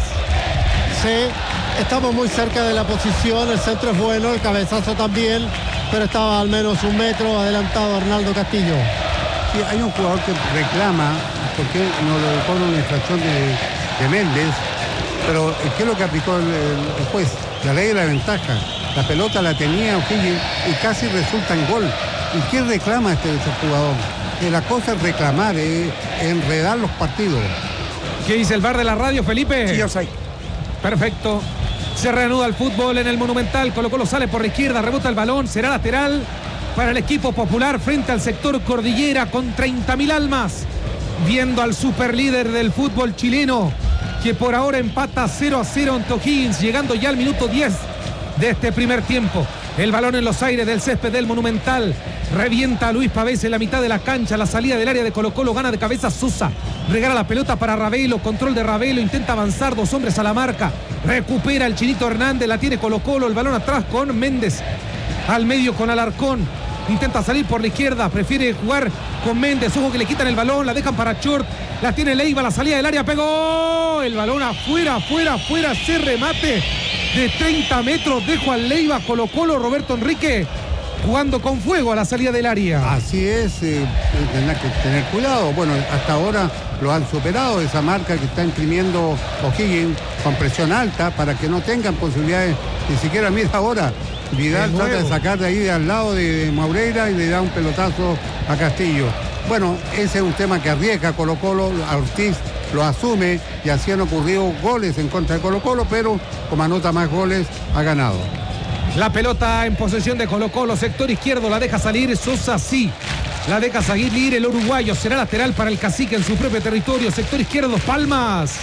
Speaker 5: Sí, estamos muy cerca de la posición, el centro es bueno, el cabezazo también, pero estaba al menos un metro adelantado Arnaldo Castillo.
Speaker 2: Sí, hay un jugador que reclama, porque no le pone una infracción de, de Méndez, pero ¿qué es lo que aplicó el, el juez? La ley de la ventaja. La pelota la tenía O'Higgins y casi resulta en gol. ¿Y qué reclama este, este jugador? Que la cosa es reclamar, es enredar los partidos.
Speaker 1: ¿Qué dice el bar de la radio, Felipe?
Speaker 4: Sí, offside.
Speaker 1: Perfecto. Se reanuda el fútbol en el Monumental. Colo Colo sale por la izquierda, rebota el balón. Será lateral para el equipo popular frente al sector Cordillera con treinta mil almas. Viendo al superlíder del fútbol chileno, que por ahora empata cero a cero ante O'Higgins, llegando ya al minuto diez de este primer tiempo. El balón en los aires del césped del Monumental. Revienta a Luis Pavés en la mitad de la cancha. La salida del área de Colo Colo, gana de cabeza Sosa. Regala la pelota para Ravelo. Control de Ravelo. Intenta avanzar. Dos hombres a la marca. Recupera el Chinito Hernández. La tiene Colo Colo. El balón atrás con Méndez. Al medio con Alarcón. Intenta salir por la izquierda. Prefiere jugar con Méndez. Ojo que le quitan el balón. La dejan para Chort. La tiene Leiva. La salida del área. Pegó. El balón afuera, afuera, afuera. Se remate de treinta metros de Juan Leiva. Colo Colo, Roberto Enrique, jugando con fuego a la salida del área.
Speaker 2: Así es, eh, tendrá que tener cuidado. Bueno, hasta ahora lo han superado, esa marca que está imprimiendo O'Higgins con presión alta para que no tengan posibilidades, ni siquiera. Mira ahora, Vidal trata de sacar de ahí de al lado de Maureira y le da un pelotazo a Castillo. Bueno, ese es un tema que arriesga Colo Colo, a Ortiz lo asume y así han ocurrido goles en contra de Colo Colo, pero como anota más goles, ha ganado.
Speaker 1: La pelota en posesión de Colo Colo, sector izquierdo, la deja salir Sosa, sí. La deja salir el uruguayo, será lateral para el Cacique en su propio territorio, sector izquierdo, Palmas.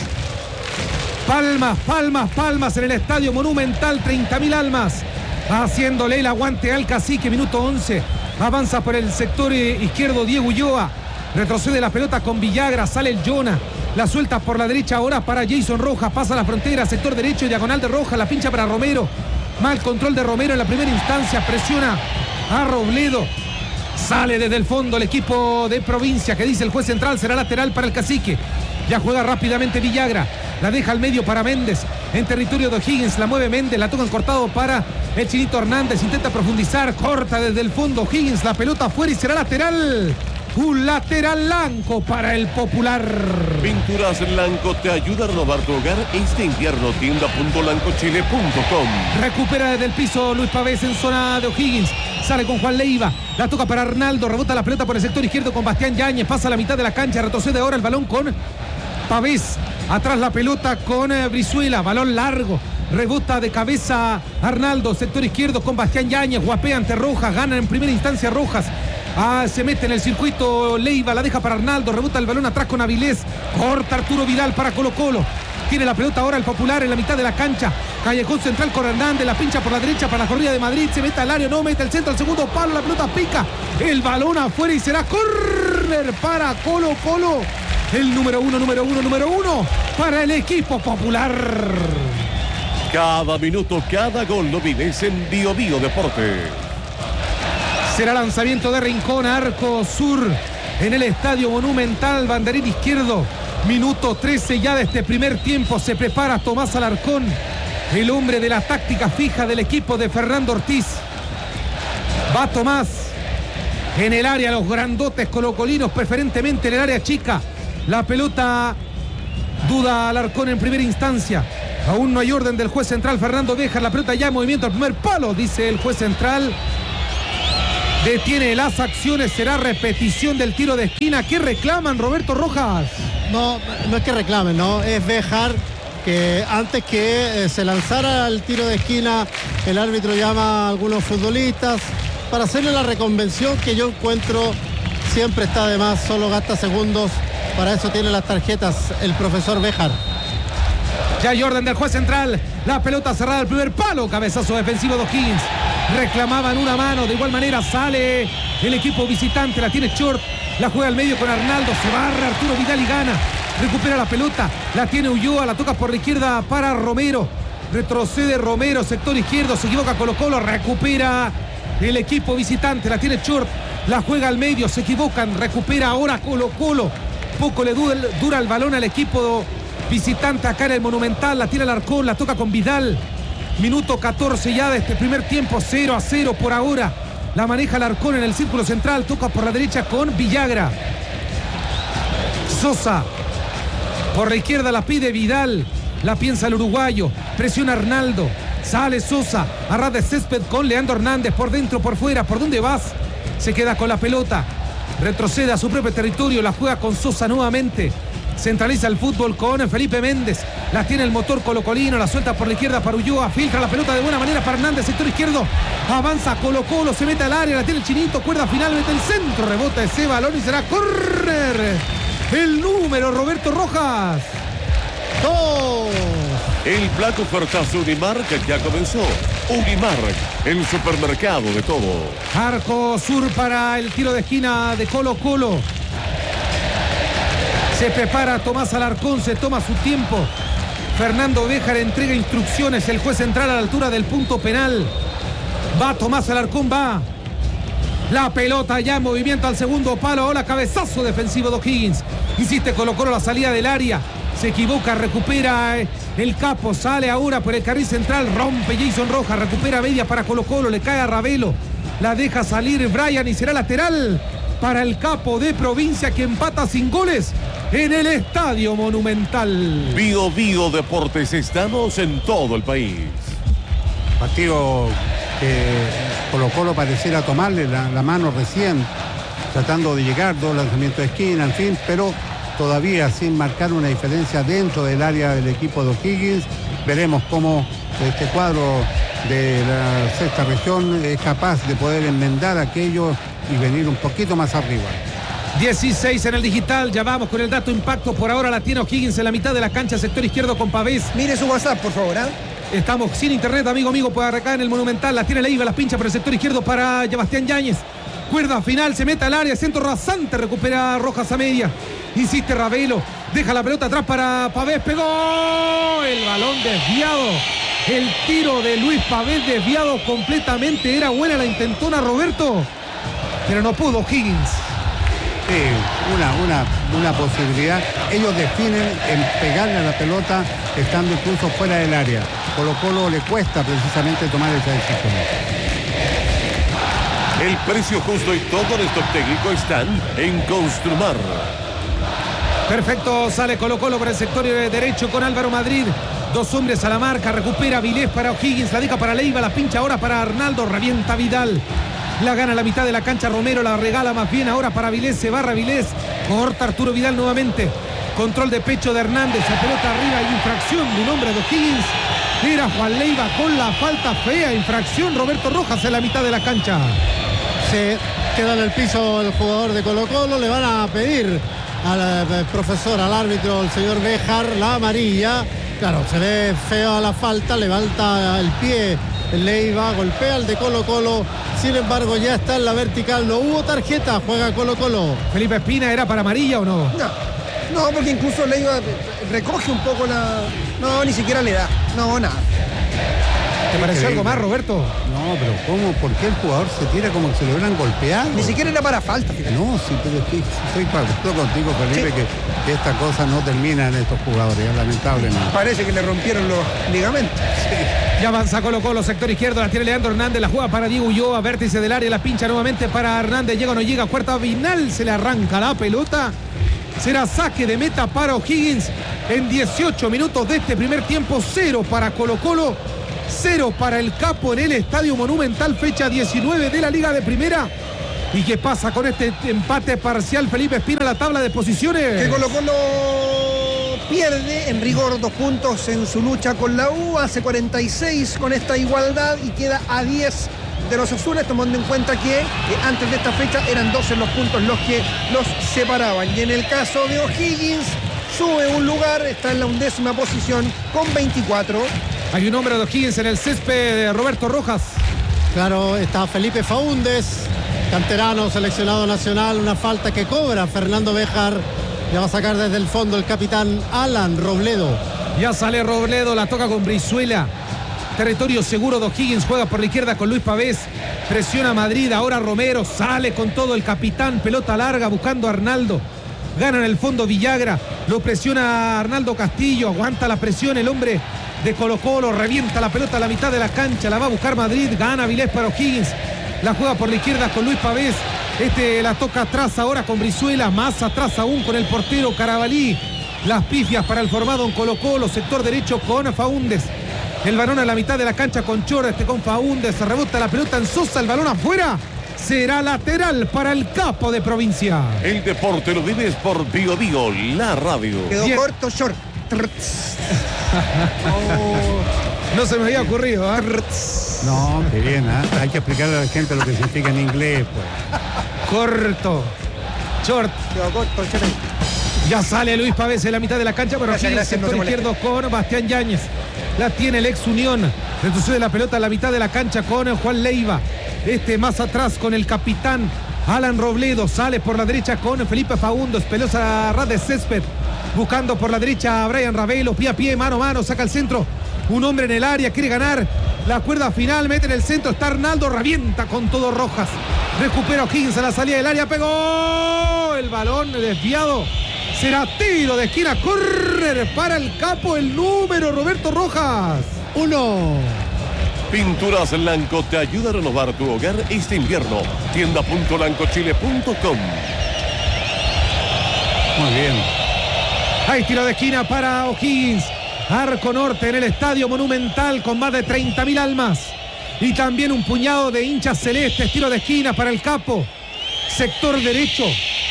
Speaker 1: Palmas, palmas, palmas en el estadio Monumental, treinta mil almas. Haciéndole el aguante al Cacique, minuto once. Avanza por el sector izquierdo Diego Ulloa. Retrocede la pelota con Villagra, sale el Jonah. La suelta por la derecha ahora para Jason Rojas. Pasa la frontera, sector derecho, diagonal de Rojas. La pincha para Romero. Mal control de Romero en la primera instancia. Presiona a Robledo. Sale desde el fondo el equipo de Provincia, que dice el juez central, será lateral para el Cacique. Ya juega rápidamente Villagra. La deja al medio para Méndez. En territorio de O'Higgins la mueve Méndez. La tocan cortado para el Chinito Hernández. Intenta profundizar. Corta desde el fondo O'Higgins. La pelota afuera y será lateral. Un lateral Lanco para el Popular.
Speaker 3: Pinturas Lanco te ayuda a renovar tu hogar este invierno. Tienda punto lanco chile punto com.
Speaker 1: Recupera desde el piso Luis Pavés en zona de O'Higgins. Sale con Juan Leiva. La toca para Arnaldo. Rebota la pelota por el sector izquierdo con Bastián Yáñez. Pasa a la mitad de la cancha. Retrocede ahora el balón con Pavés. Atrás la pelota con eh, Brizuela. Balón largo. Rebota de cabeza Arnaldo. Sector izquierdo con Bastián Yáñez. Guapea ante Rojas. Gana en primera instancia Rojas. Ah, se mete en el circuito Leiva. La deja para Arnaldo. Rebota el balón atrás con Avilés. Corta Arturo Vidal para Colo Colo. Tiene la pelota ahora el Popular en la mitad de la cancha. Callejón central con Hernández. La pincha por la derecha para la corrida de Madrid. Se mete al área. No mete el centro al segundo palo. La pelota pica. El balón afuera y será córner para Colo Colo. El número uno, número uno, número uno para el equipo Popular.
Speaker 3: Cada minuto, cada gol lo vives en Bio Bio Deporte.
Speaker 1: Será lanzamiento de Rincón, arco sur en el Estadio Monumental, banderín izquierdo. Minuto trece ya de este primer tiempo. Se prepara Tomás Alarcón, el hombre de la táctica fija del equipo de Fernando Ortiz. Va Tomás en el área, los grandotes colocolinos, preferentemente en el área chica. La pelota duda Alarcón en primera instancia. Aún no hay orden del juez central Fernando Béjar. La pelota ya en movimiento al primer palo, dice el juez central. Detiene las acciones, será repetición del tiro de esquina. ¿Qué reclaman, Roberto Rojas?
Speaker 5: No, no es que reclamen, no, es Béjar que antes que eh, se lanzara el tiro de esquina, el árbitro llama a algunos futbolistas para hacerle la reconvención, que yo encuentro siempre está de más, solo gasta segundos. Para eso tiene las tarjetas el profesor Béjar.
Speaker 1: Ya hay orden del juez central. La pelota cerrada al primer palo. Cabezazo defensivo de O'Higgins. Reclamaban una mano. De igual manera sale el equipo visitante. La tiene Short. La juega al medio con Arnaldo. Se barra Arturo Vidal y gana. Recupera la pelota. La tiene Ulloa. La toca por la izquierda para Romero. Retrocede Romero. Sector izquierdo. Se equivoca Colo Colo. Recupera el equipo visitante. La tiene Short. La juega al medio. Se equivocan. Recupera ahora Colo Colo. Poco le dura, dura el balón al equipo visitante acá en el Monumental. La tira Alarcón, la toca con Vidal. Minuto catorce ya de este primer tiempo. cero a cero por ahora. La maneja Alarcón en el círculo central. Toca por la derecha con Villagra. Sosa. Por la izquierda la pide Vidal. La piensa el uruguayo. Presiona Arnaldo. Sale Sosa. A ras de césped con Leandro Hernández. Por dentro, por fuera. ¿Por dónde vas? Se queda con la pelota. Retrocede a su propio territorio. La juega con Sosa nuevamente. Centraliza el fútbol con Felipe Méndez. La tiene el motor colocolino. La suelta por la izquierda para Ulloa. Filtra la pelota de buena manera para Hernández. Sector izquierdo. Avanza Colo Colo. Se mete al área. La tiene el Chinito. Cuerda final. Mete el centro. Rebota ese balón y será córner. El número Roberto Rojas.
Speaker 5: Dos.
Speaker 3: El plato ofertazo Unimark que ya comenzó. Unimark, el supermercado de todo.
Speaker 1: Arco sur para el tiro de esquina de Colo Colo. Se prepara Tomás Alarcón, se toma su tiempo. Fernando Béjar entrega instrucciones. El juez central a la altura del punto penal. Va Tomás Alarcón, va. La pelota ya en movimiento al segundo palo. Ahora cabezazo defensivo de O'Higgins. Insiste Colo Colo la salida del área. Se equivoca, recupera el capo. Sale ahora por el carril central. Rompe Jason Rojas. Recupera media para Colo Colo. Le cae a Ravelo. La deja salir Brian y será lateral para el capo de Provincia, que empata sin goles en el Estadio Monumental.
Speaker 3: Bio Bio Deportes, estamos en todo el país.
Speaker 2: Partido que Colo Colo pareciera tomarle la, la mano recién, tratando de llegar, dos lanzamientos de esquina, en fin, pero todavía sin marcar una diferencia dentro del área del equipo de O'Higgins. Veremos cómo este cuadro de la sexta región es capaz de poder enmendar aquello y venir un poquito más arriba.
Speaker 1: dieciséis en el digital, ya vamos con el dato impacto. Por ahora la tiene O'Higgins en la mitad de la cancha, sector izquierdo con Pavés.
Speaker 4: Mire su WhatsApp, por favor, ¿eh?
Speaker 1: Estamos sin internet, amigo, amigo, por acá en el Monumental. La tiene Leiva, las pincha por el sector izquierdo para Sebastián Yáñez. Cuerda final, se mete al área, centro rasante, recupera Rojas a media. Insiste Ravelo, deja la pelota atrás para Pavés, pegó el balón desviado El tiro de Luis Pavés desviado completamente. Era buena la intentona, Roberto, pero no pudo Higgins.
Speaker 2: Sí, una, una, una posibilidad. Ellos definen en pegarle a la pelota estando incluso fuera del área. Colo Colo le cuesta precisamente tomar esa decisión.
Speaker 3: El precio justo y todo el stock técnico están en Construmar.
Speaker 1: Perfecto, sale Colo Colo por el sector derecho con Álvaro Madrid. Dos hombres a la marca, recupera Vilés para O'Higgins, la deja para Leiva, la pincha ahora para Arnaldo, revienta Vidal. La gana a la mitad de la cancha Romero, la regala más bien ahora para Vilés, se barra Vilés, corta Arturo Vidal nuevamente. Control de pecho de Hernández, la pelota arriba y infracción de un hombre de O'Higgins. Era Juan Leiva con la falta fea, infracción Roberto Rojas en la mitad de la cancha.
Speaker 5: Se queda en el piso el jugador de Colo Colo, le van a pedir al eh, profesor, al árbitro, el señor Béjar, la amarilla. Claro, se ve feo la falta, levanta el pie Leiva, golpea al de Colo Colo, sin embargo ya está en la vertical, no hubo tarjeta, juega Colo Colo.
Speaker 1: Felipe Espina, ¿era para amarilla o no?
Speaker 4: No, no, porque incluso Leiva recoge un poco la... No, ni siquiera le da, no, nada.
Speaker 1: ¿Te pareció algo más, Roberto?
Speaker 2: No, pero ¿cómo? ¿Por qué el jugador se tira como si lo hubieran golpeado?
Speaker 4: Ni siquiera era para falta, fíjate.
Speaker 2: No, sí, pero es que estoy de acuerdo contigo, Felipe,
Speaker 4: Sí.
Speaker 2: que, que esta cosa no termina en estos jugadores, es lamentable. ¿No?
Speaker 4: Parece que le rompieron los ligamentos.
Speaker 1: Ya avanza Colo Colo, sector izquierdo, la tiene Leandro Hernández, la juega para Diego Ulloa, vértice del área, la pincha nuevamente para Hernández, llega o no llega, cuarta Vinal, se le arranca la pelota. Será saque de meta para O'Higgins en dieciocho minutos de este primer tiempo, cero para Colo Colo, cero para el Capo en el Estadio Monumental, fecha diecinueve de la Liga de Primera. ¿Y qué pasa con este empate parcial, Felipe Espina, la tabla de posiciones?
Speaker 4: Que Colo Colo pierde en rigor dos puntos en su lucha con la U, hace cuarenta y seis con esta igualdad y queda a diez de los azules, tomando en cuenta que eh, antes de esta fecha eran doce los puntos los que los separaban. Y en el caso de O'Higgins, sube un lugar, está en la undécima posición con veinticuatro.
Speaker 1: Hay un hombre de O'Higgins en el césped de Roberto Rojas.
Speaker 5: Claro, está Felipe Faúndez, canterano, seleccionado nacional, una falta que cobra Fernando Béjar. Ya va a sacar desde el fondo el capitán Alan Robledo.
Speaker 1: Ya sale Robledo, la toca con Brizuela. Territorio seguro de O'Higgins, juega por la izquierda con Luis Pavés. Presiona Madrid, ahora Romero, sale con todo el capitán, pelota larga buscando a Arnaldo. Gana en el fondo Villagra, lo presiona Arnaldo Castillo, aguanta la presión el hombre de Colo Colo, revienta la pelota a la mitad de la cancha, la va a buscar Madrid, gana Vilés para O'Higgins. La juega por la izquierda con Luis Pavés. Este la toca atrás ahora con Brizuela, más atrás aún con el portero Carabalí. Las pifias para el formado en Colo Colo, sector derecho con Faúndez. El balón a la mitad de la cancha con Chora, este con Faúndez, se rebota la pelota en Sosa, el balón afuera. Será lateral para el Capo de Provincia.
Speaker 3: El deporte lo vives por Bio Bio, la radio.
Speaker 4: Quedó
Speaker 1: Bien.
Speaker 4: corto, short. Trrts. Oh,
Speaker 1: No se me había ocurrido, ¿ah?
Speaker 4: trrts.
Speaker 2: No, qué bien, ¿eh? Hay que explicarle a la gente lo que significa en inglés, pues.
Speaker 1: Corto. Short.
Speaker 4: Quedó corto, short.
Speaker 1: Ya sale Luis Pavés en la mitad de la cancha, pero aquí
Speaker 4: Gracias,
Speaker 1: en el
Speaker 4: gracias, no
Speaker 1: sector
Speaker 4: se
Speaker 1: izquierdo con Bastián Yáñez. La tiene el ex Unión. Retrocede la pelota a la mitad de la cancha con Juan Leiva. Este más atrás con el capitán Alan Robledo. Sale por la derecha con Felipe Faúndez. Pelota a ras de césped. Buscando por la derecha a Brian Ravelo. Pie a pie, mano a mano. Saca el centro. Un hombre en el área. Quiere ganar la cuerda final. Mete en el centro. Está Arnaldo. Revienta con todo Rojas. Recupera O'Higgins a la salida del área. Pegó. El balón desviado. Será tiro de esquina, córner para el Capo, el número Roberto Rojas.
Speaker 5: Uno.
Speaker 3: Pinturas Lanco te ayuda a renovar tu hogar este invierno. tienda punto lancochile punto com.
Speaker 2: Muy bien.
Speaker 1: Hay tiro de esquina para O'Higgins. Arco norte en el Estadio Monumental con más de treinta mil almas. Y también un puñado de hinchas celestes. Tiro de esquina para el Capo. Sector derecho.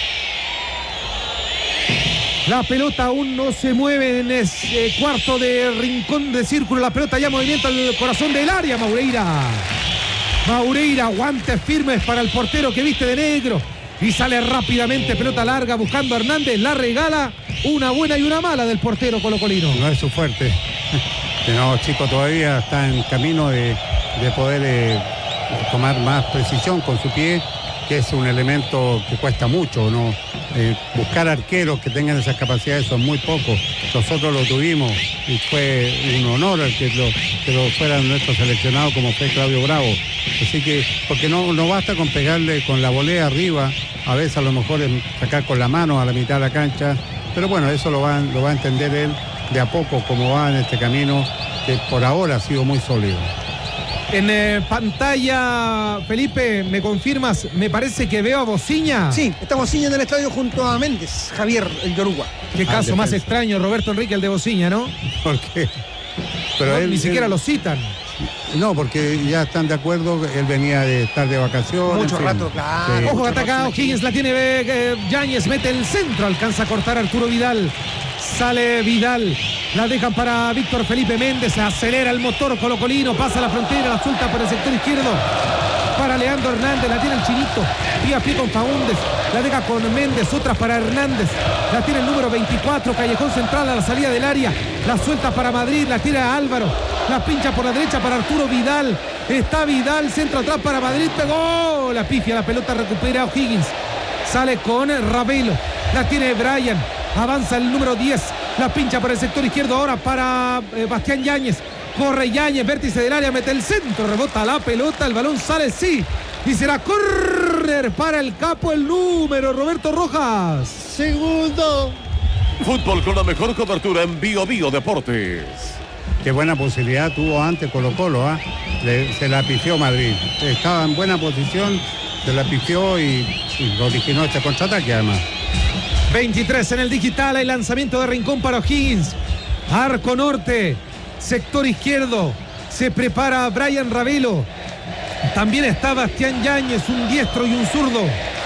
Speaker 1: La pelota aún no se mueve en ese cuarto de rincón de círculo. La pelota ya movimiento al corazón del área. Maureira. Maureira, guantes firmes para el portero que viste de negro. Y sale rápidamente, pelota larga buscando a Hernández. La regala, una buena y una mala del portero colocolino.
Speaker 2: No es su fuerte. No, Chico todavía está en camino de, de poder eh, tomar más precisión con su pie. que es un elemento que cuesta mucho, ¿no? Eh, buscar arqueros que tengan esas capacidades son muy pocos. Nosotros lo tuvimos y fue un honor el que lo, que lo fuera nuestro seleccionado como fue Claudio Bravo. Así que, porque no, no basta con pegarle con la volea arriba, a veces a lo mejor es sacar con la mano a la mitad de la cancha, pero bueno, eso lo va, lo va a entender él de a poco como va en este camino que por ahora ha sido muy sólido.
Speaker 1: En eh, pantalla, Felipe, ¿me confirmas? Me parece que veo a Bociña.
Speaker 4: Sí, está Bociña en el estadio junto a Méndez, Javier, el Yoruba.
Speaker 1: Qué
Speaker 2: Ah,
Speaker 1: caso más
Speaker 2: defensa.
Speaker 1: extraño, Roberto Enrique, el de Bociña, ¿no?
Speaker 2: Porque, pero
Speaker 1: No,
Speaker 2: él,
Speaker 1: ni siquiera
Speaker 2: él-
Speaker 1: lo citan.
Speaker 2: No, porque ya están de acuerdo, él venía de estar de vacaciones.
Speaker 4: Mucho
Speaker 2: en fin.
Speaker 4: rato, claro.
Speaker 2: Sí.
Speaker 1: Ojo,
Speaker 4: mucho
Speaker 1: ataca
Speaker 4: rato.
Speaker 1: O'Higgins, la tiene eh, Yáñez, mete el centro, alcanza a cortar Arturo Vidal. Sale Vidal, la dejan para Víctor Felipe Méndez, acelera el motor colocolino, pasa la frontera, la suelta por el sector izquierdo para Leandro Hernández, la tiene el Chinito, pie a pie con Faúndez, la deja con Méndez, otra para Hernández, la tiene el número veinticuatro, Callejón Central a la salida del área, la suelta para Madrid, la tira Álvaro, la pincha por la derecha para Arturo Vidal, está Vidal, centro atrás para Madrid, pegó, la pifia, la pelota recupera O'Higgins, sale con Ravelo, la tiene Brian, avanza el número diez, la pincha por el sector izquierdo ahora para eh, Bastián Yáñez, corre Yáñez, vértice del área, mete el centro, rebota la pelota, el balón sale, sí, y será córner para el capo, el número, Roberto Rojas.
Speaker 5: Segundo.
Speaker 3: Fútbol con la mejor cobertura en Bio Bio Deportes.
Speaker 2: Qué buena posibilidad tuvo antes Colo Colo, ¿ah? Le- se la pifió Madrid. Estaba en buena posición, se la pifió y, y originó este contraataque además.
Speaker 1: veintitrés en el digital, hay lanzamiento de Rincón para O'Higgins, arco norte, sector izquierdo, se prepara Brian Ravelo, también está Bastián Yáñez, un diestro y un zurdo.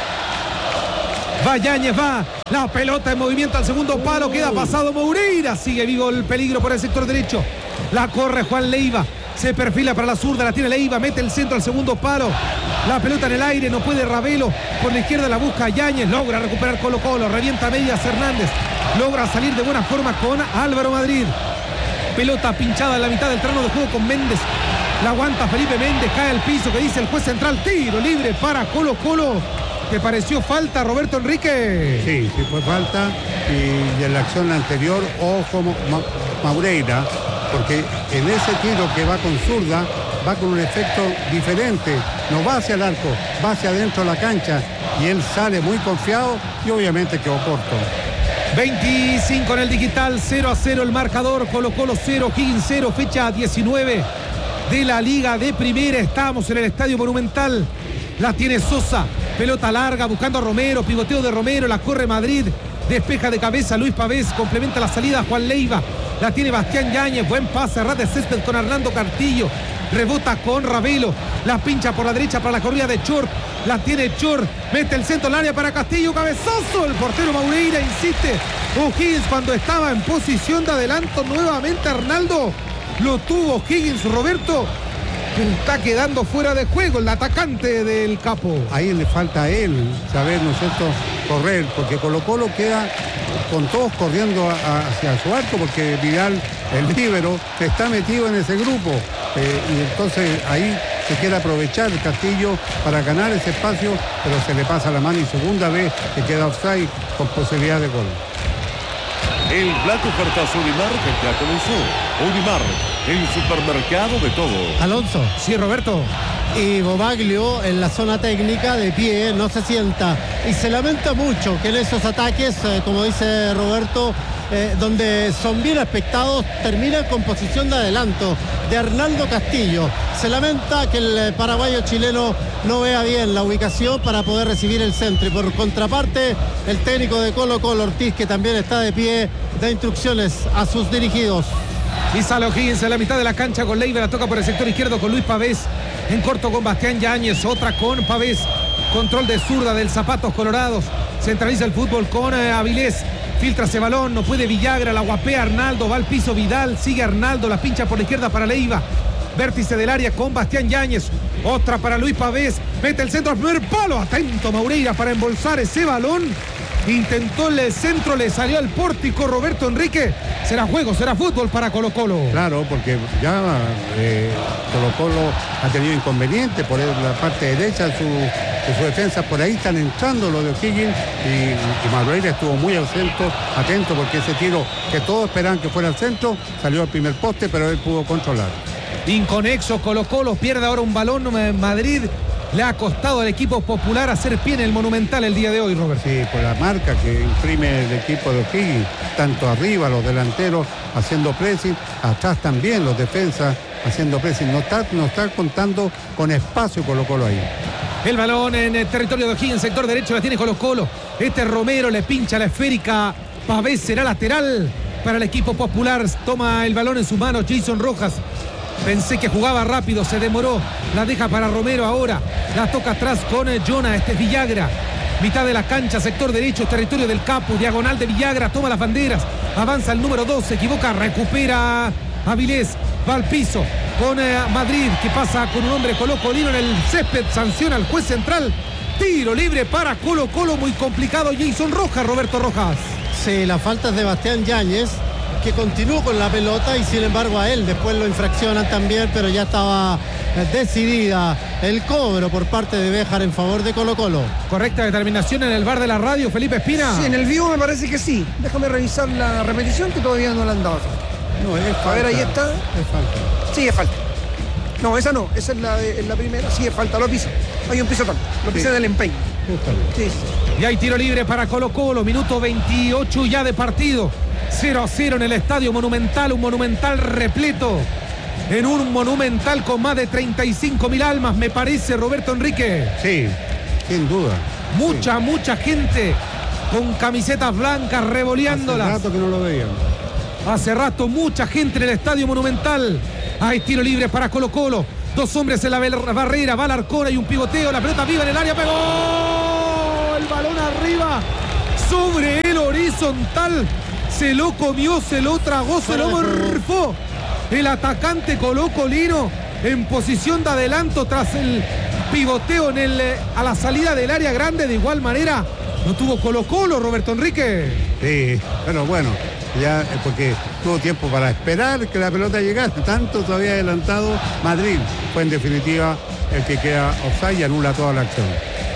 Speaker 1: Va Yáñez, va, la pelota en movimiento al segundo palo, queda pasado Moreira, sigue vivo el peligro por el sector derecho, la corre Juan Leiva, se perfila para la zurda, la tiene Leiva, mete el centro al segundo palo, la pelota en el aire, no puede Ravelo, por la izquierda la busca Yáñez, logra recuperar Colo Colo, revienta a medias Hernández, logra salir de buena forma con Álvaro Madrid, pelota pinchada en la mitad del terreno de juego con Méndez, la aguanta Felipe Méndez, cae al piso, que dice el juez central, tiro libre para Colo Colo. ¿Te pareció falta, Roberto Enrique?
Speaker 2: Sí, sí fue falta y, y en la acción anterior, ojo Ma- Maureira, porque en ese tiro que va con zurda, va con un efecto diferente, no va hacia el arco, va hacia adentro de la cancha y él sale muy confiado y obviamente quedó corto.
Speaker 1: veinticinco en el digital, cero a cero el marcador, Colo Colo cero, Higgins cero, fecha diecinueve de la Liga de Primera. Estamos en el Estadio Monumental, la tiene Sosa, pelota larga buscando a Romero, pivoteo de Romero, la corre Madrid, despeja de cabeza Luis Pavés, complementa la salida Juan Leiva, la tiene Bastián Yáñez, buen pase, ras de césped con Hernando Cartillo, rebota con Ravelo, la pincha por la derecha para la corrida de Chor, la tiene Chor, mete el centro al área para Castillo, cabezazo, el portero Maureira insiste, O'Higgins cuando estaba en posición de adelanto nuevamente Arnaldo, lo tuvo O'Higgins, Roberto, que está quedando fuera de juego el atacante del capo.
Speaker 2: Ahí le falta a él saber, ¿no es cierto?, correr, porque Colo Colo queda con todos corriendo a- a- hacia su arco, porque Vidal, el líbero, está metido en ese grupo. Eh, y entonces ahí se quiere aprovechar el Castillo para ganar ese espacio, pero se le pasa la mano y segunda vez que queda offside con posibilidad de gol.
Speaker 3: El Black Ofertas Unimar que ya comenzó. Unimar, el supermercado de todo.
Speaker 5: Alonso.
Speaker 1: Sí, Roberto.
Speaker 5: Y Bobaglio en la zona técnica de pie, no se sienta y se lamenta mucho que en esos ataques, eh, como dice Roberto, eh, donde son bien aspectados, terminan con posición de adelanto de Arnaldo Castillo. Se lamenta que el eh, paraguayo chileno no vea bien la ubicación para poder recibir el centro y por contraparte el técnico de Colo Colo, Ortiz, que también está de pie, da instrucciones a sus dirigidos.
Speaker 1: Y sale O'Higgins en la mitad de la cancha con Leiva, la toca por el sector izquierdo con Luis Pavés, en corto con Bastián Yáñez, otra con Pavés, control de zurda del Zapatos Colorados, centraliza el fútbol con eh, Avilés, filtra ese balón, no puede Villagra, la guapea Arnaldo, va al piso Vidal, sigue Arnaldo, la pincha por la izquierda para Leiva, vértice del área con Bastián Yáñez, otra para Luis Pavés, mete el centro al primer palo, atento Maureira para embolsar ese balón, intentó el centro, le salió al pórtico Roberto Enrique, será juego, será fútbol para Colo Colo.
Speaker 2: Claro, porque ya eh, Colo Colo ha tenido inconveniente por la parte derecha de su, de su defensa. Por ahí están entrando los de O'Higgins y, y Madureira estuvo muy atento, atento porque ese tiro que todos esperaban que fuera al centro salió al primer poste, pero él pudo controlar.
Speaker 1: Inconexo, Colo Colo pierde ahora un balón. Madrid le ha costado al equipo popular hacer pie en el Monumental el día de hoy, Robert.
Speaker 2: Sí, por la marca que imprime el equipo de O'Higgins, tanto arriba los delanteros haciendo pressing, atrás también los defensas haciendo pressing. No está, no está contando con espacio Colo Colo ahí.
Speaker 1: El balón en el territorio de O'Higgins, sector derecho, la tiene Colo Colo. Este Romero le pincha la esférica. Pavés será lateral para el equipo popular. Toma el balón en sus manos Jason Rojas. Pensé que jugaba rápido, se demoró. La deja para Romero ahora. La toca atrás con Jonah. Este es Villagra. Mitad de la cancha, sector derecho, territorio del Capo. Diagonal de Villagra, toma las banderas. Avanza el número dos, se equivoca, recupera Avilés. Va al piso con eh, Madrid, que pasa con un hombre Colo Colino en el césped. Sanciona al juez central. Tiro libre para Colo Colo, muy complicado. Jason Rojas, Roberto Rojas.
Speaker 5: Sí, la falta es de Bastián Yáñez, que continuó con la pelota y sin embargo a él después lo infraccionan también, pero ya estaba decidida el cobro por parte de Béjar en favor de Colo Colo.
Speaker 1: Correcta determinación en el bar de la radio, Felipe Espina.
Speaker 4: Sí, en el vivo me parece que sí. Déjame revisar la repetición que todavía no la han dado.
Speaker 2: No, es falta.
Speaker 4: A ver, ahí está.
Speaker 2: Es falta.
Speaker 4: Sí, es falta. No, esa no, esa es la, de, es la primera. Sí, es falta, lo piso. Hay un pisotón, lo pisé
Speaker 2: Sí.
Speaker 4: del empeño. Sí.
Speaker 1: Y hay tiro libre para Colo Colo, minuto veintiocho ya de partido. cero a cero en el Estadio Monumental, un Monumental repleto. En un Monumental con más de treinta y cinco mil almas, me parece, Roberto Enrique.
Speaker 2: Sí, sin duda.
Speaker 1: Mucha,
Speaker 2: Sí.
Speaker 1: mucha gente con camisetas blancas revoleándolas.
Speaker 2: Hace rato que no lo veíamos.
Speaker 1: Hace rato mucha gente en el Estadio Monumental. Hay tiro libre para Colo Colo. Dos hombres en la barrera, va Alarcón, hay un pivoteo, la pelota viva en el área, pegó el balón arriba, sobre el horizontal, se lo comió, se lo tragó, se lo morfó. El atacante Colo Colino en posición de adelanto tras el pivoteo en el, a la salida del área grande. De igual manera no tuvo Colo Colo, Roberto Enrique.
Speaker 2: Sí, pero bueno, ya eh, porque tuvo tiempo para esperar que la pelota llegase, tanto todavía adelantado. Madrid fue en definitiva el que queda offside y anula toda la acción.